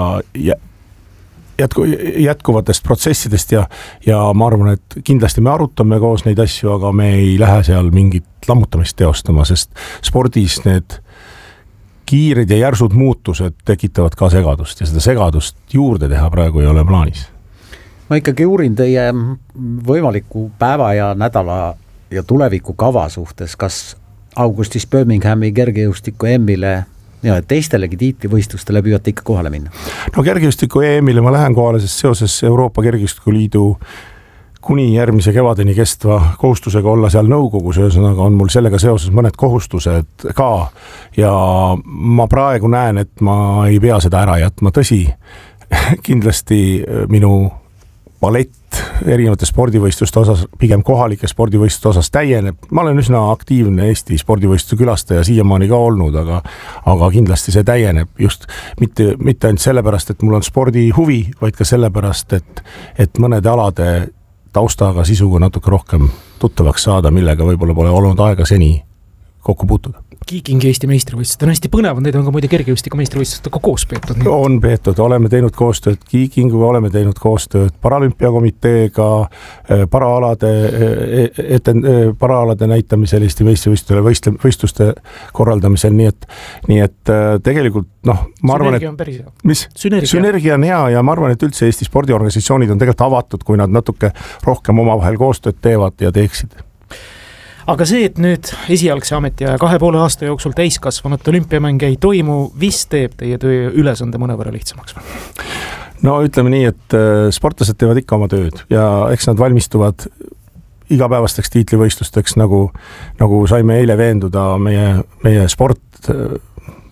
jätku, jätkuvatest protsessidest ja, ja ma arvan, et kindlasti me arutame koos neid asju, aga me ei lähe seal mingit lammutamist teostama, sest spordis need kiired ja järsud muutused tekitavad ka segadust ja seda segadust juurde teha praegu ei ole plaanis. Ma ikkagi uurin teie võimaliku päeva ja nädala ja tuleviku kava suhtes, kas augustis Birminghami kergejõustiku E M-ile ja teistelegi tiitlivõistlustele püüate ikka kohale minna? No kergejõustiku E M-ile ma lähen kohale, sest seoses Euroopa Kergejõustiku Liidu kuni järgmise kevadeni kestva kohustusega olla seal nõukogus, ühesõnaga on mul sellega seoses mõned kohustused ka ja ma praegu näen, et ma ei pea seda ära jätma. Tõsi, kindlasti minu palett erinevate spordivõistluste osas, pigem kohalike spordivõistluste osas täieneb. Ma olen üsna aktiivne Eesti spordivõistluste külastaja siiamaani ka olnud, aga, aga kindlasti see täieneb just mitte, mitte ainult sellepärast, et mul on spordi huvi, vaid ka sellepärast, et, et mõnede alade taustaga sisuga natuke rohkem tuttavaks saada, millega võib-olla pole olnud aega seni kokku puutuda. Kiikingi Eesti meistrivõistlused on hästi põnevad, need on ka muide kergejõustiku meistrivõistlustega koos peetud. On peetud, oleme teinud koostööd Kiikinguga, oleme teinud koostööd Paralümpiakomiteega, paraalade, eten, paraalade näitamisel Eesti meistrivõistlusele võistle, võistluste korraldamisel, nii et, nii et tegelikult noh, ma arvan, et sünergia on päris hea. Mis? Sünergia. Sünergia on hea ja ma arvan, et üldse Eesti spordiorganisatsioonid on tegelikult avatud, kui nad natuke rohkem omavahel koostööd teevad ja teeksid. Aga see, et nüüd esialgse ameti ja kahe poole aasta jooksul täiskasvanud olümpiamänge ei toimu, vist teeb teie töö ülesande mõnevõrra lihtsamaks? No ütleme nii, et sportlased teevad ikka oma tööd ja eks nad valmistuvad igapäevasteks tiitlivõistlusteks, nagu, nagu saime eile veenduda, meie, meie sport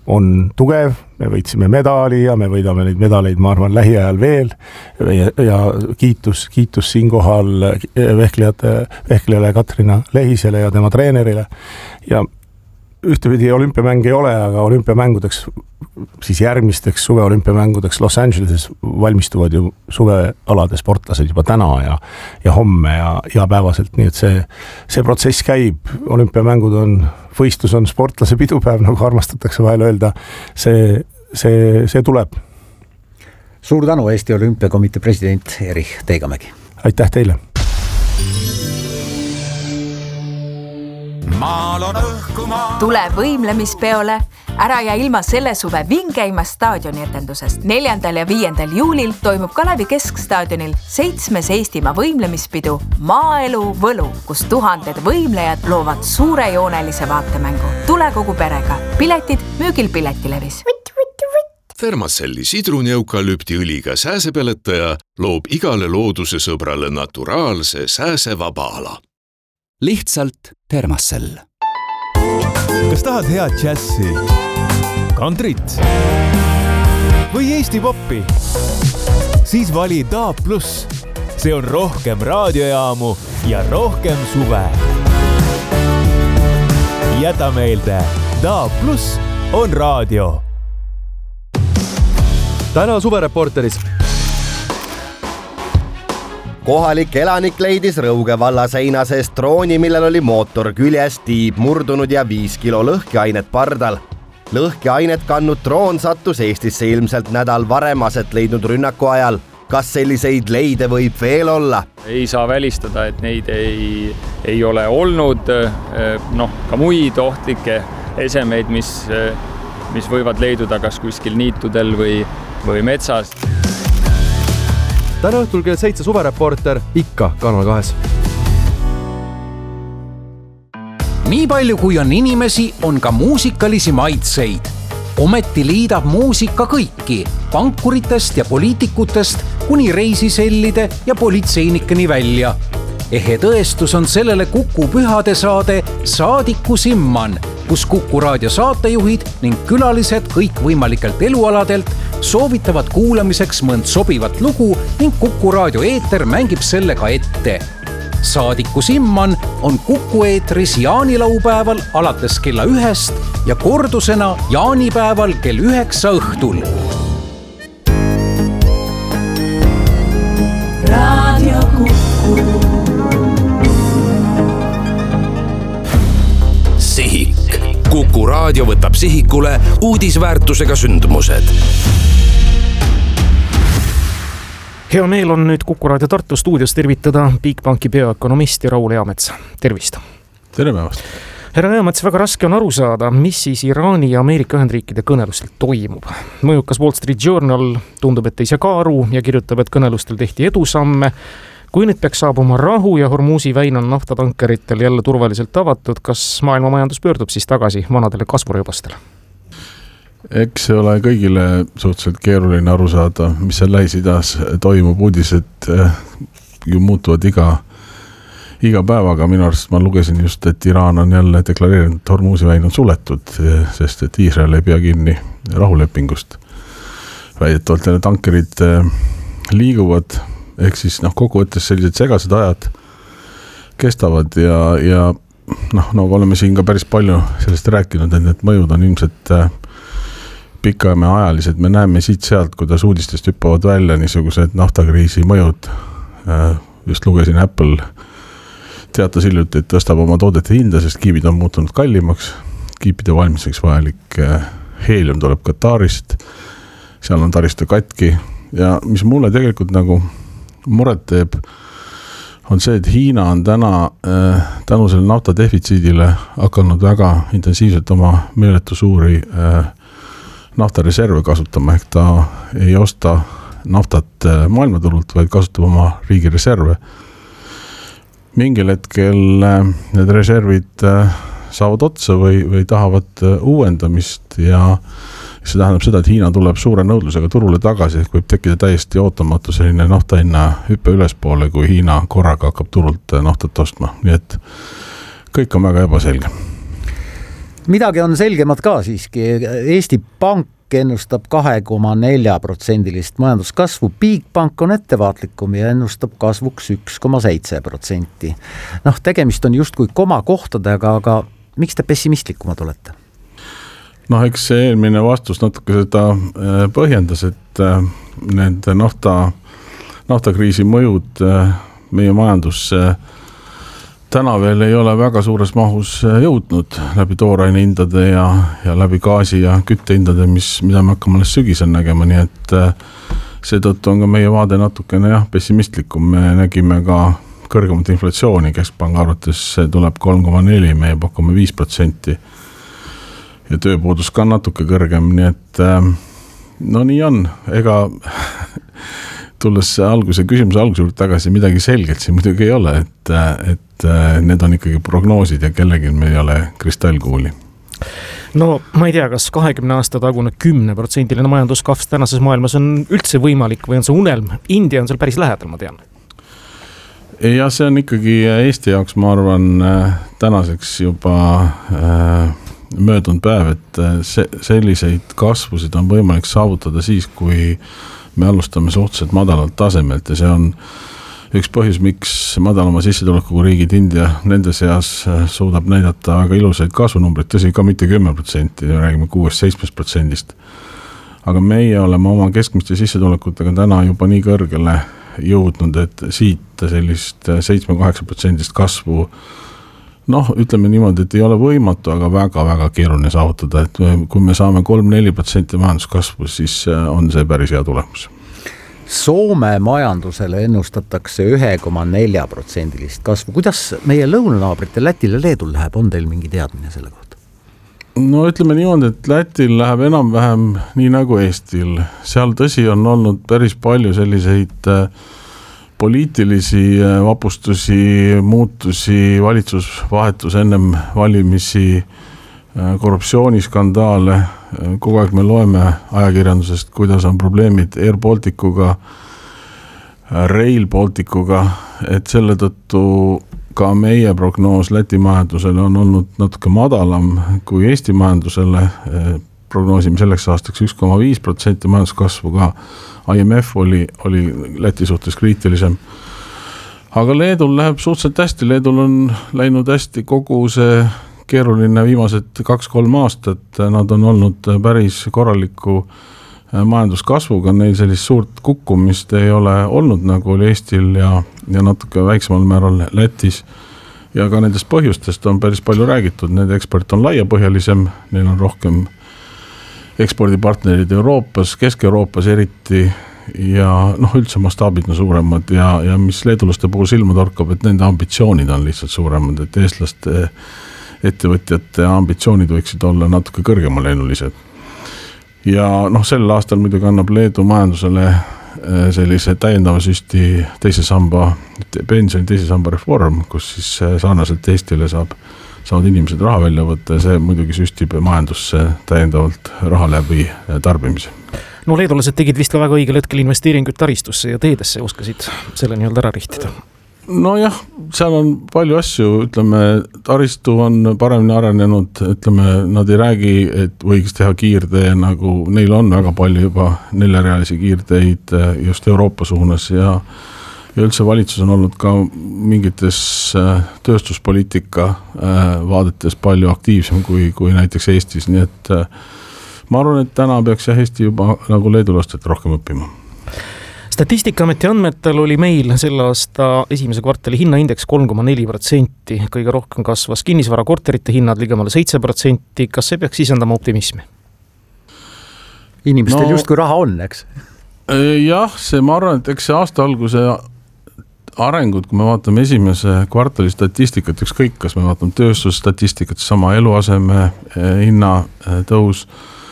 on tugev, me võitsime medali ja me võidame neid medaleid, ma arvan, lähiajal veel ja, ja kiitus, kiitus siinkohal vehklejate, vehklejale Katrina Lehisele ja tema treenerile ja ühtepidi olümpiamäng ei ole, aga olümpiamängudeks, siis järgmisteks suveolümpiamängudeks Los Angeleses valmistuvad ju suvealade sportlased juba täna ja, ja homme ja igapäevaselt, nii et see, see protsess käib, olümpiamängud on, võistlus on sportlase pidupäev, nagu armastatakse vahel öelda, see, see, see tuleb. Suur tänu, Eesti Olümpiakomitee president Erich Teigamägi. Aitäh teile! Tule võimlemispeole, ära ja ilma selle suve vingeima staadioni etendusest. neljandal ja viiendal juulil toimub Kalevi Keskstaadionil seitsmes Eestimaa võimlemispidu Maaelu Võlu, kus tuhanded võimlejad loovad suurejoonelise vaatemängu. Tule kogu perega. Piletid müügil Piletilevis. Fermacelli sidruneukalüpti õliga sääsepeletaja loob igale looduse sõbrale naturaalse sääsevaba ala. Lihtsalt Termacell. Kas tahad head džässi, kantrit või Eesti poppi? Siis vali D A B plus. See on rohkem raadiojaamu ja rohkem suve. Jäta meelde, D A B plus on raadio. Täna suvereporteris. Kohalik elanik leidis Rõuge valla seina seest drooni, millel oli mootor küljes, tiib murdunud ja viis kilo lõhkeainet pardal. Lõhkeainet kannud droon sattus Eestisse ilmselt nädal varem aset leidnud rünnaku ajal. Kas selliseid leide võib veel olla? Ei saa välistada, et neid ei, ei ole olnud, noh, ka muid ohtlikke esemeid, mis, mis võivad leiduda kas kuskil niitudel või, või metsas. Täna õhtul kell seitse suvereporter ikka Kanal kahes. Nii palju kui on inimesi, on ka muusikalisi maitseid. Ometi liidab muusika kõiki, pankuritest ja poliitikutest kuni reisisellide ja politseinikeni välja. Ehe tõestus on sellele Kuku pühade saade Saadiku Simman, kus Kuku raadio saatejuhid ning külalised kõik võimalikelt elualadelt soovitavad kuulamiseks mõnd sobivat lugu ning Kuku raadio eeter mängib selle ka ette. Saadiku Simman on Kuku eetris jaanilaupäeval alates kella ühest ja kordusena jaanipäeval kell üheksa õhtul. Raadio Kuku. Sihik. Kuku raadio võtab sihikule uudisväärtusega sündmused. Hea meel on nüüd Kuku raadio Tartu stuudios tervitada Bigbanki peaökonomisti Raul Eamets. Tervist! Tere päevast! Härra Eamets, väga raske on aru saada, mis siis Iraani ja Ameerika Ühendriikide kõnelustel toimub. Mõjukas Wall Street Journal tundub, et ei saa ka aru ja kirjutab, et kõnelustel tehti edusamme. Kui nüüd peaks saabuma rahu ja Hormuzi väin on naftatankeritel jälle turvaliselt avatud, kas maailma majandus pöördub siis tagasi vanadele kasvurõõbastele? Eks see ole kõigile suhteliselt keeruline aru saada, mis seal Lähis-Idas toimub. Uudised ju muutuvad iga, iga päevaga. Minu arust ma lugesin just, et Iraan on jälle deklareerinud, et Hormuzi väin on suletud, sest et Iisrael ei pea kinni rahulepingust. Väidetavalt jälle tankerid liiguvad. Ehk siis noh, kokkuvõttes sellised segased ajad kestavad ja, ja noh, nagu oleme siin ka päris palju sellest rääkinud, et need mõjud on ilmselt pikaajaalised. Me näeme siit sealt, kuidas uudistest hüppavad välja niisugused naftakriisi mõjud. Just lugesin, Apple teatas hiljuti, et tõstab oma toodete hinda, sest kiibid on muutunud kallimaks. Kiipide valmiseks vajalik heelium tuleb Katarist. Seal on taristu katki ja mis mulle tegelikult nagu muret teeb, on see, et Hiina on täna äh, tänu selle nafta defitsiidile hakanud väga intensiivselt oma meeletu suuri äh, naftareserve kasutama, ehk ta ei osta naftat äh, maailmaturult, vaid kasutab oma riigi reserve. Mingil hetkel äh, need reservid äh, saavad otsa või, või tahavad äh, uuendamist ja see tähendab seda, et Hiina tuleb suure nõudlusega turule tagasi, ehk võib tekkida täiesti ootamatu selline naftahinna hüppe ülespoole, kui Hiina korraga hakkab turult naftat ostma. Nii et kõik on väga ebaselge. midagi on selgemad ka siiski, Eesti Pank ennustab kahe koma nelja protsendilist majanduskasvu, Bigbank on ettevaatlikum ja ennustab kasvuks üks koma seitse protsenti. Noh, tegemist on justkui komakohtadega, aga miks te pessimistlikumad olete? Noh, eks see eelmine vastus natuke seda põhjendas, et need nafta, naftakriisi mõjud meie majandusse täna veel ei ole väga suures mahus jõudnud läbi tooraine hindade ja, ja läbi gaasi ja küttehindade, mis, mida me hakkame alles sügisel nägema, nii et seetõttu on ka meie vaade natukene jah, pessimistlikum. Me nägime ka kõrgemat inflatsiooni, keskpanga arvates tuleb kolm koma neli, meie pakume viis protsenti ja tööpuudus ka natuke kõrgem, nii et no nii on, ega tulles alguse, küsimuse alguse juurde tagasi, midagi selgelt siin muidugi ei ole, et, et need on ikkagi prognoosid ja kellegi meil ei ole kristallkuuli. No ma ei tea, kas kahekümne aasta tagune kümne protsendiline majanduskasv tänases maailmas on üldse võimalik või on see unelm? India on seal päris lähedal, ma tean. Ja see on ikkagi Eesti jaoks, ma arvan, tänaseks juba äh, möödunud päev, et see, selliseid kasvusid on võimalik saavutada siis, kui me alustame suhteliselt madalalt tasemelt ja see on üks põhjus, miks madalama sissetulekuga riigid India nende seas suudab näidata väga ilusaid kasvunumbreid, tõsi ka mitte kümme protsenti, räägime kuus-seitsme protsendist. Aga meie oleme oma keskmiste sissetulekutega täna juba nii kõrgele jõudnud, et siit sellist seitse-kaheksa protsendist kasvu, noh, ütleme niimoodi, et ei ole võimatu, aga väga-väga keeruline saavutada, et kui me saame kolm-neli protsenti majanduskasvu, siis on see päris hea tulemus. Soome majandusele ennustatakse ühe koma nelja protsendilist kasvu. Kuidas meie lõunanaabrite Lätil ja Leedul läheb? On teil mingi teadmine selle kohta? No ütleme niimoodi, et Lätil läheb enam-vähem nii nagu Eestil. Seal tõsi on olnud päris palju selliseid poliitilisi vapustusi, muutusi, valitsusvahetus ennem valimisi, korruptsiooniskandaale. Kogu aeg me loeme ajakirjandusest, kuidas on probleemid Air Balticuga, Rail Balticuga, et selle tõttu ka meie prognoos Läti majandusele on olnud natuke madalam kui Eesti majandusele. Prognoosime selleks aastaks üks koma viis protsenti majanduskasvuga. I M F oli, oli Läti suhtes kriitilisem. Aga Leedul läheb suhteliselt hästi, Leedul on läinud hästi kogu see keeruline viimased kaks-kolm aastat, nad on olnud päris korraliku majanduskasvuga, neil sellist suurt kukkumist ei ole olnud, nagu oli Eestil ja, ja natuke väiksemal määral Lätis. Ja ka nendest põhjustest on päris palju räägitud, nende eksport on laiapõhjalisem, neil on rohkem ekspordipartnerid Euroopas, Kesk-Euroopas eriti ja noh, üldse mastaabid on suuremad ja, ja mis leedulaste puhul silma torkab, et nende ambitsioonid on lihtsalt suuremad, et eestlaste ettevõtjate ambitsioonid võiksid olla natuke kõrgemal lennulised. Ja noh, sel aastal muidugi annab Leedu majandusele sellise täiendava süsti teise samba, pensioni teise samba reform, kus siis sarnaselt Eestile saab, saavad inimesed raha välja võtta ja see muidugi süstib majandusse täiendavalt raha läbi tarbimise. No leedulased tegid vist ka väga õigel hetkel investeeringuid taristusse ja teedesse, oskasid selle nii-öelda ära rihtida. No jah, seal on palju asju, ütleme, taristu on paremini arenenud, ütleme, nad ei räägi, et võiks teha kiirtee, nagu neil on väga palju juba neljarealisi kiirteid just Euroopa suunas ja, ja üldse valitsus on olnud ka mingites tööstuspoliitika vaadetes palju aktiivsem kui, kui näiteks Eestis, nii et ma arvan, et täna peaks jah Eesti juba nagu leedulastelt rohkem õppima. Statistikaameti andmetel oli meil selle aasta esimese kvartali hinnaindeks kolm koma neli protsenti, kõige rohkem kasvas kinnisvara korterite hinnad ligemale seitse protsenti. Kas see peaks sisendama optimismi? Inimestel no, just kui raha on, eks? Jah, see ma arvan, et eks see aasta alguse arengud, kui me vaatame esimese kvartali statistikat, ükskõik, kas me vaatame tööstusstatistikat, sama eluaseme hinna tõus,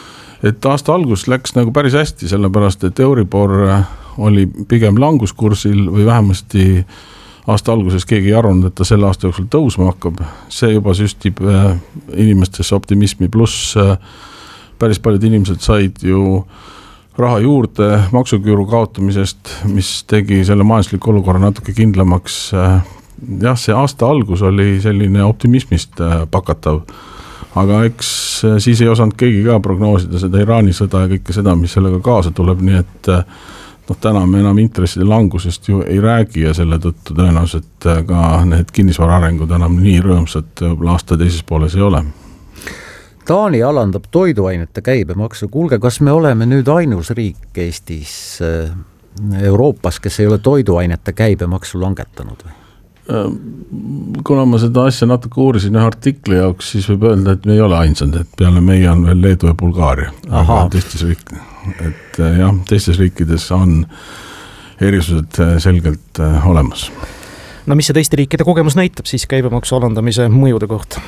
et aasta algus läks nagu päris hästi, sellepärast, et Euribor oli pigem languskursil või vähemasti aasta alguses keegi ei arvanud, et ta selle aasta jooksul tõusma hakkab. See juba süstib inimestesse optimismi, pluss päris paljud inimesed said ju raha juurde maksuküüru kaotamisest, mis tegi selle majandusliku olukorra natuke kindlamaks. Jah, see aasta algus oli selline optimismist pakatav, aga eks siis ei osanud keegi ka prognoosida seda Iraani sõda ja kõike seda, mis sellega kaasa tuleb, nii et noh, täna me enam intresside langusest ju ei räägi ja selle tõttu tõenäoliselt ka need kinnisvara arengud enam nii rõõmsad aasta teises pooles ei ole. Taani alandab toiduainete käibemaksu. Kuulge, kas me oleme nüüd ainus riik Eestis Euroopas, kes ei ole toiduainete käibemaksu langetanud või? Kuna ma seda asja natuke uurisin ühe artikli jaoks, siis võib öelda, et me ei ole ainsad, et peale meie on veel Leedu ja Bulgaaria. Aga teistes, riik, et, jah, teistes riikides on erisused selgelt olemas. No mis see teiste riikide kogemus näitab siis käibemaksu alandamise mõjude kohta?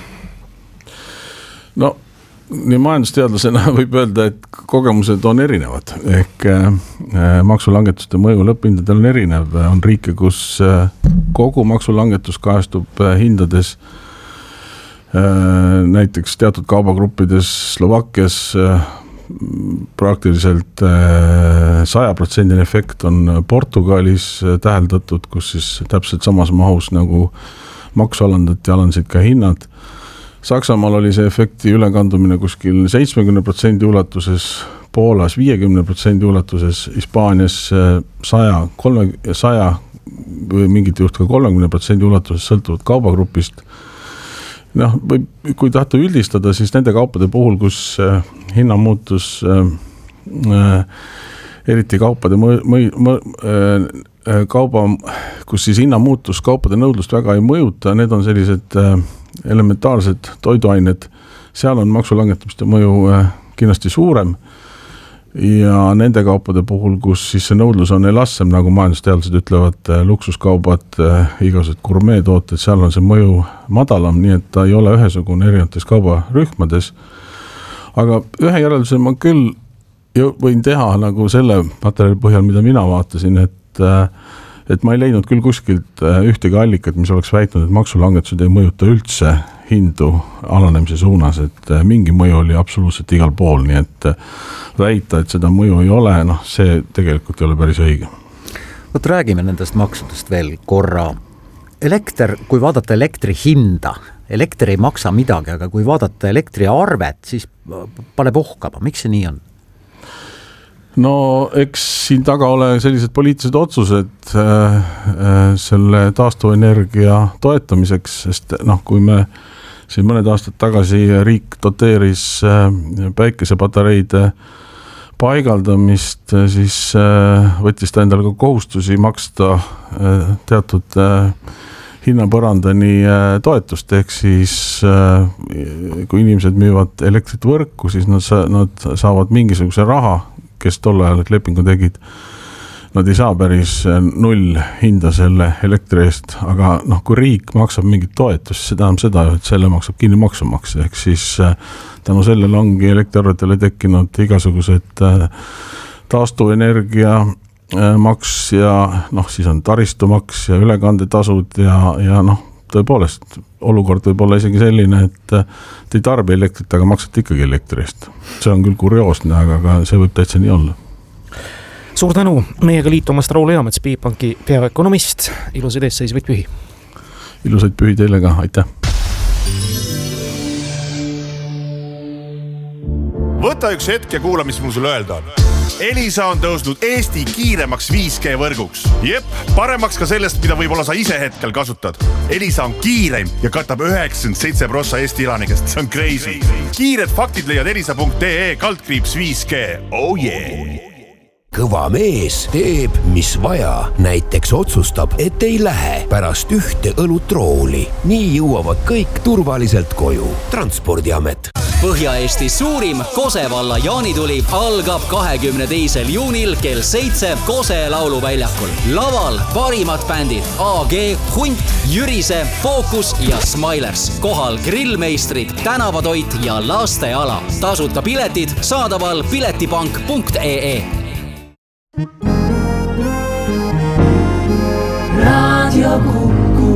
No nii majandusteadlasena võib öelda, et kogemused on erinevad, ehk maksulangetuste mõju lõpphindadel on erinev. On riike, kus kogu maksulangetus kajastub hindades, näiteks teatud kaubagruppides Slovakkias praktiliselt saja protsendine efekt on Portugalis täheldatud, kus siis täpselt samas mahus nagu maksu alandati, alandasid ka hinnad. Saksamaal oli see efekti ülekandumine kuskil seitsmekümne protsendi ulatuses, Poolas viiekümne protsendi ulatuses, Hispaanias saja, kolme, saja või mingit juht ka kolmekümne protsendi ulatuses sõltuvad kaubagrupist. Noh, või kui tahta üldistada, siis nende kaupade puhul, kus hinna muutus äh, eriti kaupade mõ, mõ, mõ, äh, kauba, kus siis hinna muutus kaupade nõudlust väga ei mõjuta, need on sellised äh, elementaarsed toiduained, seal on maksulangetamiste mõju kindlasti suurem ja nende kaupade puhul, kus siis see nõudlus on elastsem, nagu majandusteadlased ütlevad, luksuskaubad, igasugused gurmeetooted, seal on see mõju madalam, nii et ta ei ole ühesugune erinevates kaubarühmades. Aga ühe järelduse ma küll võin teha nagu selle materjali põhjal, mida mina vaatasin, et et ma ei leidnud küll kuskilt ühtegi allikat, mis oleks väitnud, et maksulangetused ei mõjuta üldse hindu alanemise suunas, et mingi mõju oli absoluutselt igal pool, nii et väita, et seda mõju ei ole, noh, see tegelikult ei ole päris õige. Võt räägime nendest maksudest veel korra. Elekter, kui vaadata elektri hinda, elekter ei maksa midagi, aga kui vaadata elektri arvet, siis paneb ohkama. Miks see nii on? No eks siin taga ole sellised poliitilised otsused äh, äh, selle taastuvenergia toetamiseks, sest noh, kui me siin mõned aastad tagasi riik doteeris äh, päikesepatareide paigaldamist, siis äh, võttis ta endale ka kohustusi maksta äh, teatud äh, hinnapõrandani äh, toetust, ehk siis äh, kui inimesed müüvad elektrit võrku, siis nad, sa, nad saavad mingisuguse raha, kes tol ajal lepingu tegid, nad ei saa päris null hinda selle elektri eest, aga noh, kui riik maksab mingit toetust, see tähendab seda, et selle maksab kinni maksumaksja, ehk siis tänu sellele ongi elektriarvetele tekkinud igasugused taastuvenergia maks ja noh, siis on taristumaks ja ülekandetasud ja, ja noh, tõepoolest olukord võib olla isegi selline, et te ei tarbi elektrit, aga maksate ikkagi elektri eest. See on küll kurioosne, aga see võib täitsa nii olla. Suur tänu meiega liitumast Raul Eamets, Bigbanki peaökonomist. Ilusaid eesseisvaid pühi. Ilusaid pühi teile ka, aitäh. Võta üks hetk ja kuula, mis mul sulle öelda on. Elisa on tõusnud Eesti kiiremaks viis G võrguks. Jep, paremaks ka sellest, mida võib-olla sa ise hetkel kasutad. Elisa on kiireim ja katab üheksakümmend seitse protsenti Eesti elanikest. See on crazy. Kiired faktid leiad elisa punkt ee kaldkriips viis G. Oh yeah! Kõva mees teeb, mis vaja. Näiteks otsustab, et ei lähe pärast ühte õlutrooli. Nii jõuavad kõik turvaliselt koju. Transpordiamet. Põhja-Eesti suurim Kose valla jaanituli algab kahekümne teisel juunil kell seitse Kose lauluväljakul. Laval parimad bändid A G, Hunt, Jürise, Focus ja Smilers. Kohal grillmeistrid, tänavatoit ja lasteala. Tasuta piletid saadaval piletipank punkt ee. Radio Kuku.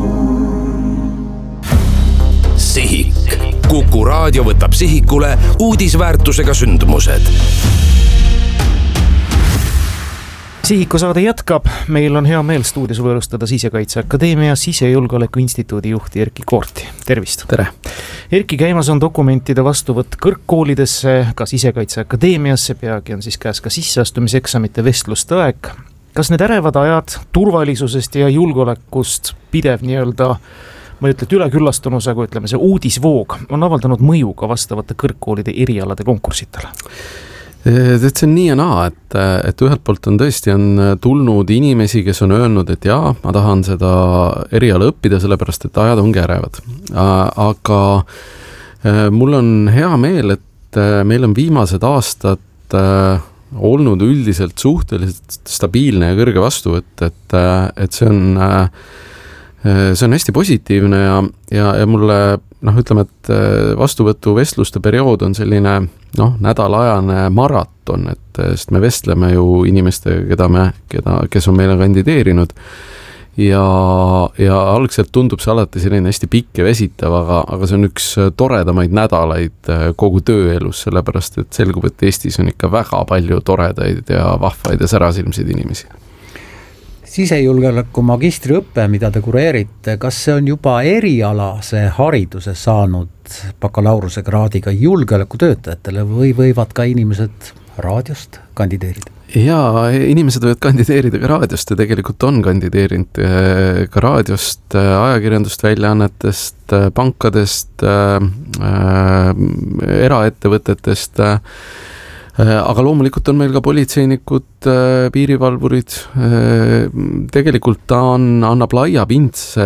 Sihik. Kuku raadio võtab sihikule uudisväärtusega sündmused. Sihiku saade jätkab, meil on hea meel stuudios võõrustada Sisekaitseakadeemia Sisejulgeoleku instituudi juhti Erki Koorti. Tervist! Tere! Erki, käimas on dokumentide vastuvõtt kõrgkoolidesse, ka Sisekaitseakadeemiasse, peagi on siis käes ka sisseastumiseksamite vestluste aeg. Kas need ärevad ajad turvalisusest ja julgeolekust pidev nii-öelda, ma ei ütle, et üleküllastunus, aga ütleme see uudisvoog on avaldanud mõju ka vastavate kõrgkoolide erialade konkursitele? Et see on nii ja naa, et, et ühelt poolt on tõesti on tulnud inimesi, kes on öelnud, et jaa, ma tahan seda eriala õppida, sellepärast et ajad ongi ärevad. Aga mul on hea meel, et meil on viimased aastad olnud üldiselt suhteliselt stabiilne ja kõrge vastuvõtt, et, et see on, see on hästi positiivne ja, ja, ja mulle noh, ütleme, et vastuvõtu vestluste periood on selline noh, nädalajane maraton, et sest me vestleme ju inimestega, keda me, keda, kes on meile kandideerinud ja, ja algselt tundub see alati selline hästi pikk ja vesitav, aga, aga see on üks toredamaid nädalaid kogu tööelus, sellepärast et selgub, et Eestis on ikka väga palju toredaid ja vahvaid ja särasilmseid inimesi. Sisejulgeoleku magistriõppe, mida te kureerite, kas see on juba erialase hariduse saanud bakalaureuse kraadiga julgeolekutöötajatele või võivad ka inimesed raadiost kandideerida? Jaa, inimesed võivad kandideerida ka raadiost ja tegelikult on kandideerinud ka raadiost, ajakirjandust, väljaannetest, pankadest, eraettevõtetest, aga loomulikult on meil ka politseinikud, piirivalvurid, tegelikult ta on, annab laia pindse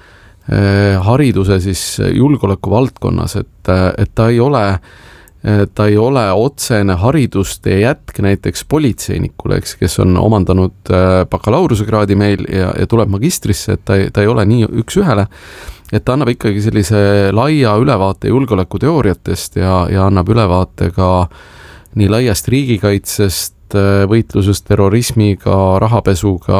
hariduse siis julgeoleku valdkonnas, et, et ta ei ole, ta ei ole otsene hariduste jätk näiteks politseinikule, eks, kes on omandanud bakalaureuskraadi meil ja, ja tuleb magistrisse, et ta ei, ta ei ole nii üks ühele, et ta annab ikkagi sellise laia ülevaate julgeolekuteooriatest ja, ja annab ülevaate ka nii laiast riigikaitsest, võitlusest terrorismiga, rahapesuga,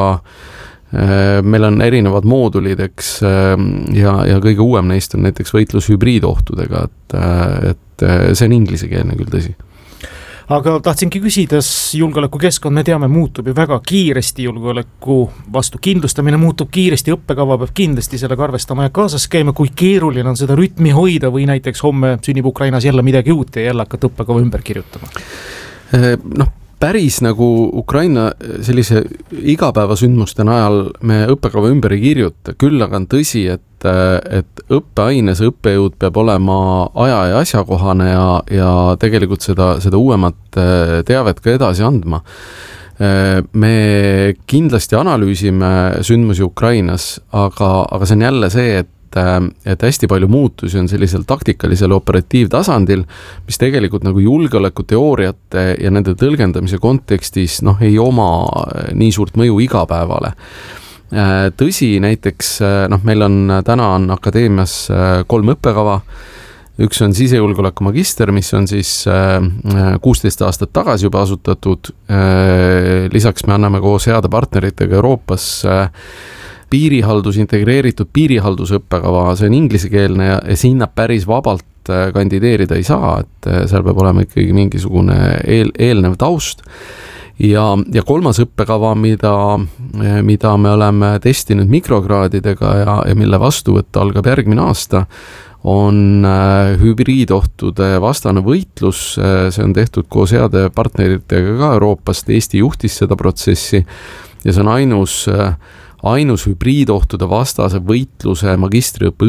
meil on erinevad moodulid, eks, ja, ja kõige uuem neist on näiteks võitlus hübriidohtudega, et, et see on inglisekeelne küll tõsi. Aga tahtsingi küsides, julgeolekukeskkond, me teame, muutub ju väga kiiresti, julgeoleku vastu kindlustamine muutub kiiresti, õppekava peab kindlasti sellega arvestama ja kaasas käima, kui keeruline on seda rütmi hoida või näiteks homme sünnib Ukrainas jälle midagi uut ja jälle hakata õppekava ümber kirjutama? Noh, päris nagu Ukraina sellise igapäevasündmuste najal me õppekava ümber ei kirjuta, küll aga on tõsi, et, et õppeaines õppejõud peab olema aja ja asjakohane ja, ja tegelikult seda, seda uuemat teavet ka edasi andma. Me kindlasti analüüsime sündmusi Ukrainas, aga, aga see on jälle see, et et hästi palju muutusi on sellisel taktikalisel operatiivtasandil, mis tegelikult nagu julgeolekuteooriate ja nende tõlgendamise kontekstis noh, ei oma nii suurt mõju igapäevale. Tõsi, näiteks noh, meil on täna on akadeemias kolm õppekava, üks on sisejulgeoleku magister, mis on siis kuusteist aastat tagasi juba asutatud, lisaks me anname koos heade partneritega Euroopas piirihaldus, integreeritud piirihaldusõppekava, see on inglisekeelne ja sinna päris vabalt kandideerida ei saa, et seal peab olema ikkagi mingisugune eel, eelnev taust. Ja, ja kolmas õppekava, mida, mida me oleme testinud mikrokraadidega ja, ja mille vastuvõtt algab järgmine aasta, on hübriidohtude vastane võitlus, see on tehtud koos heade partneritega ka Euroopast, Eesti juhtis seda protsessi ja see on ainus ainus hübriidohtude vastase võitluse magistriõppe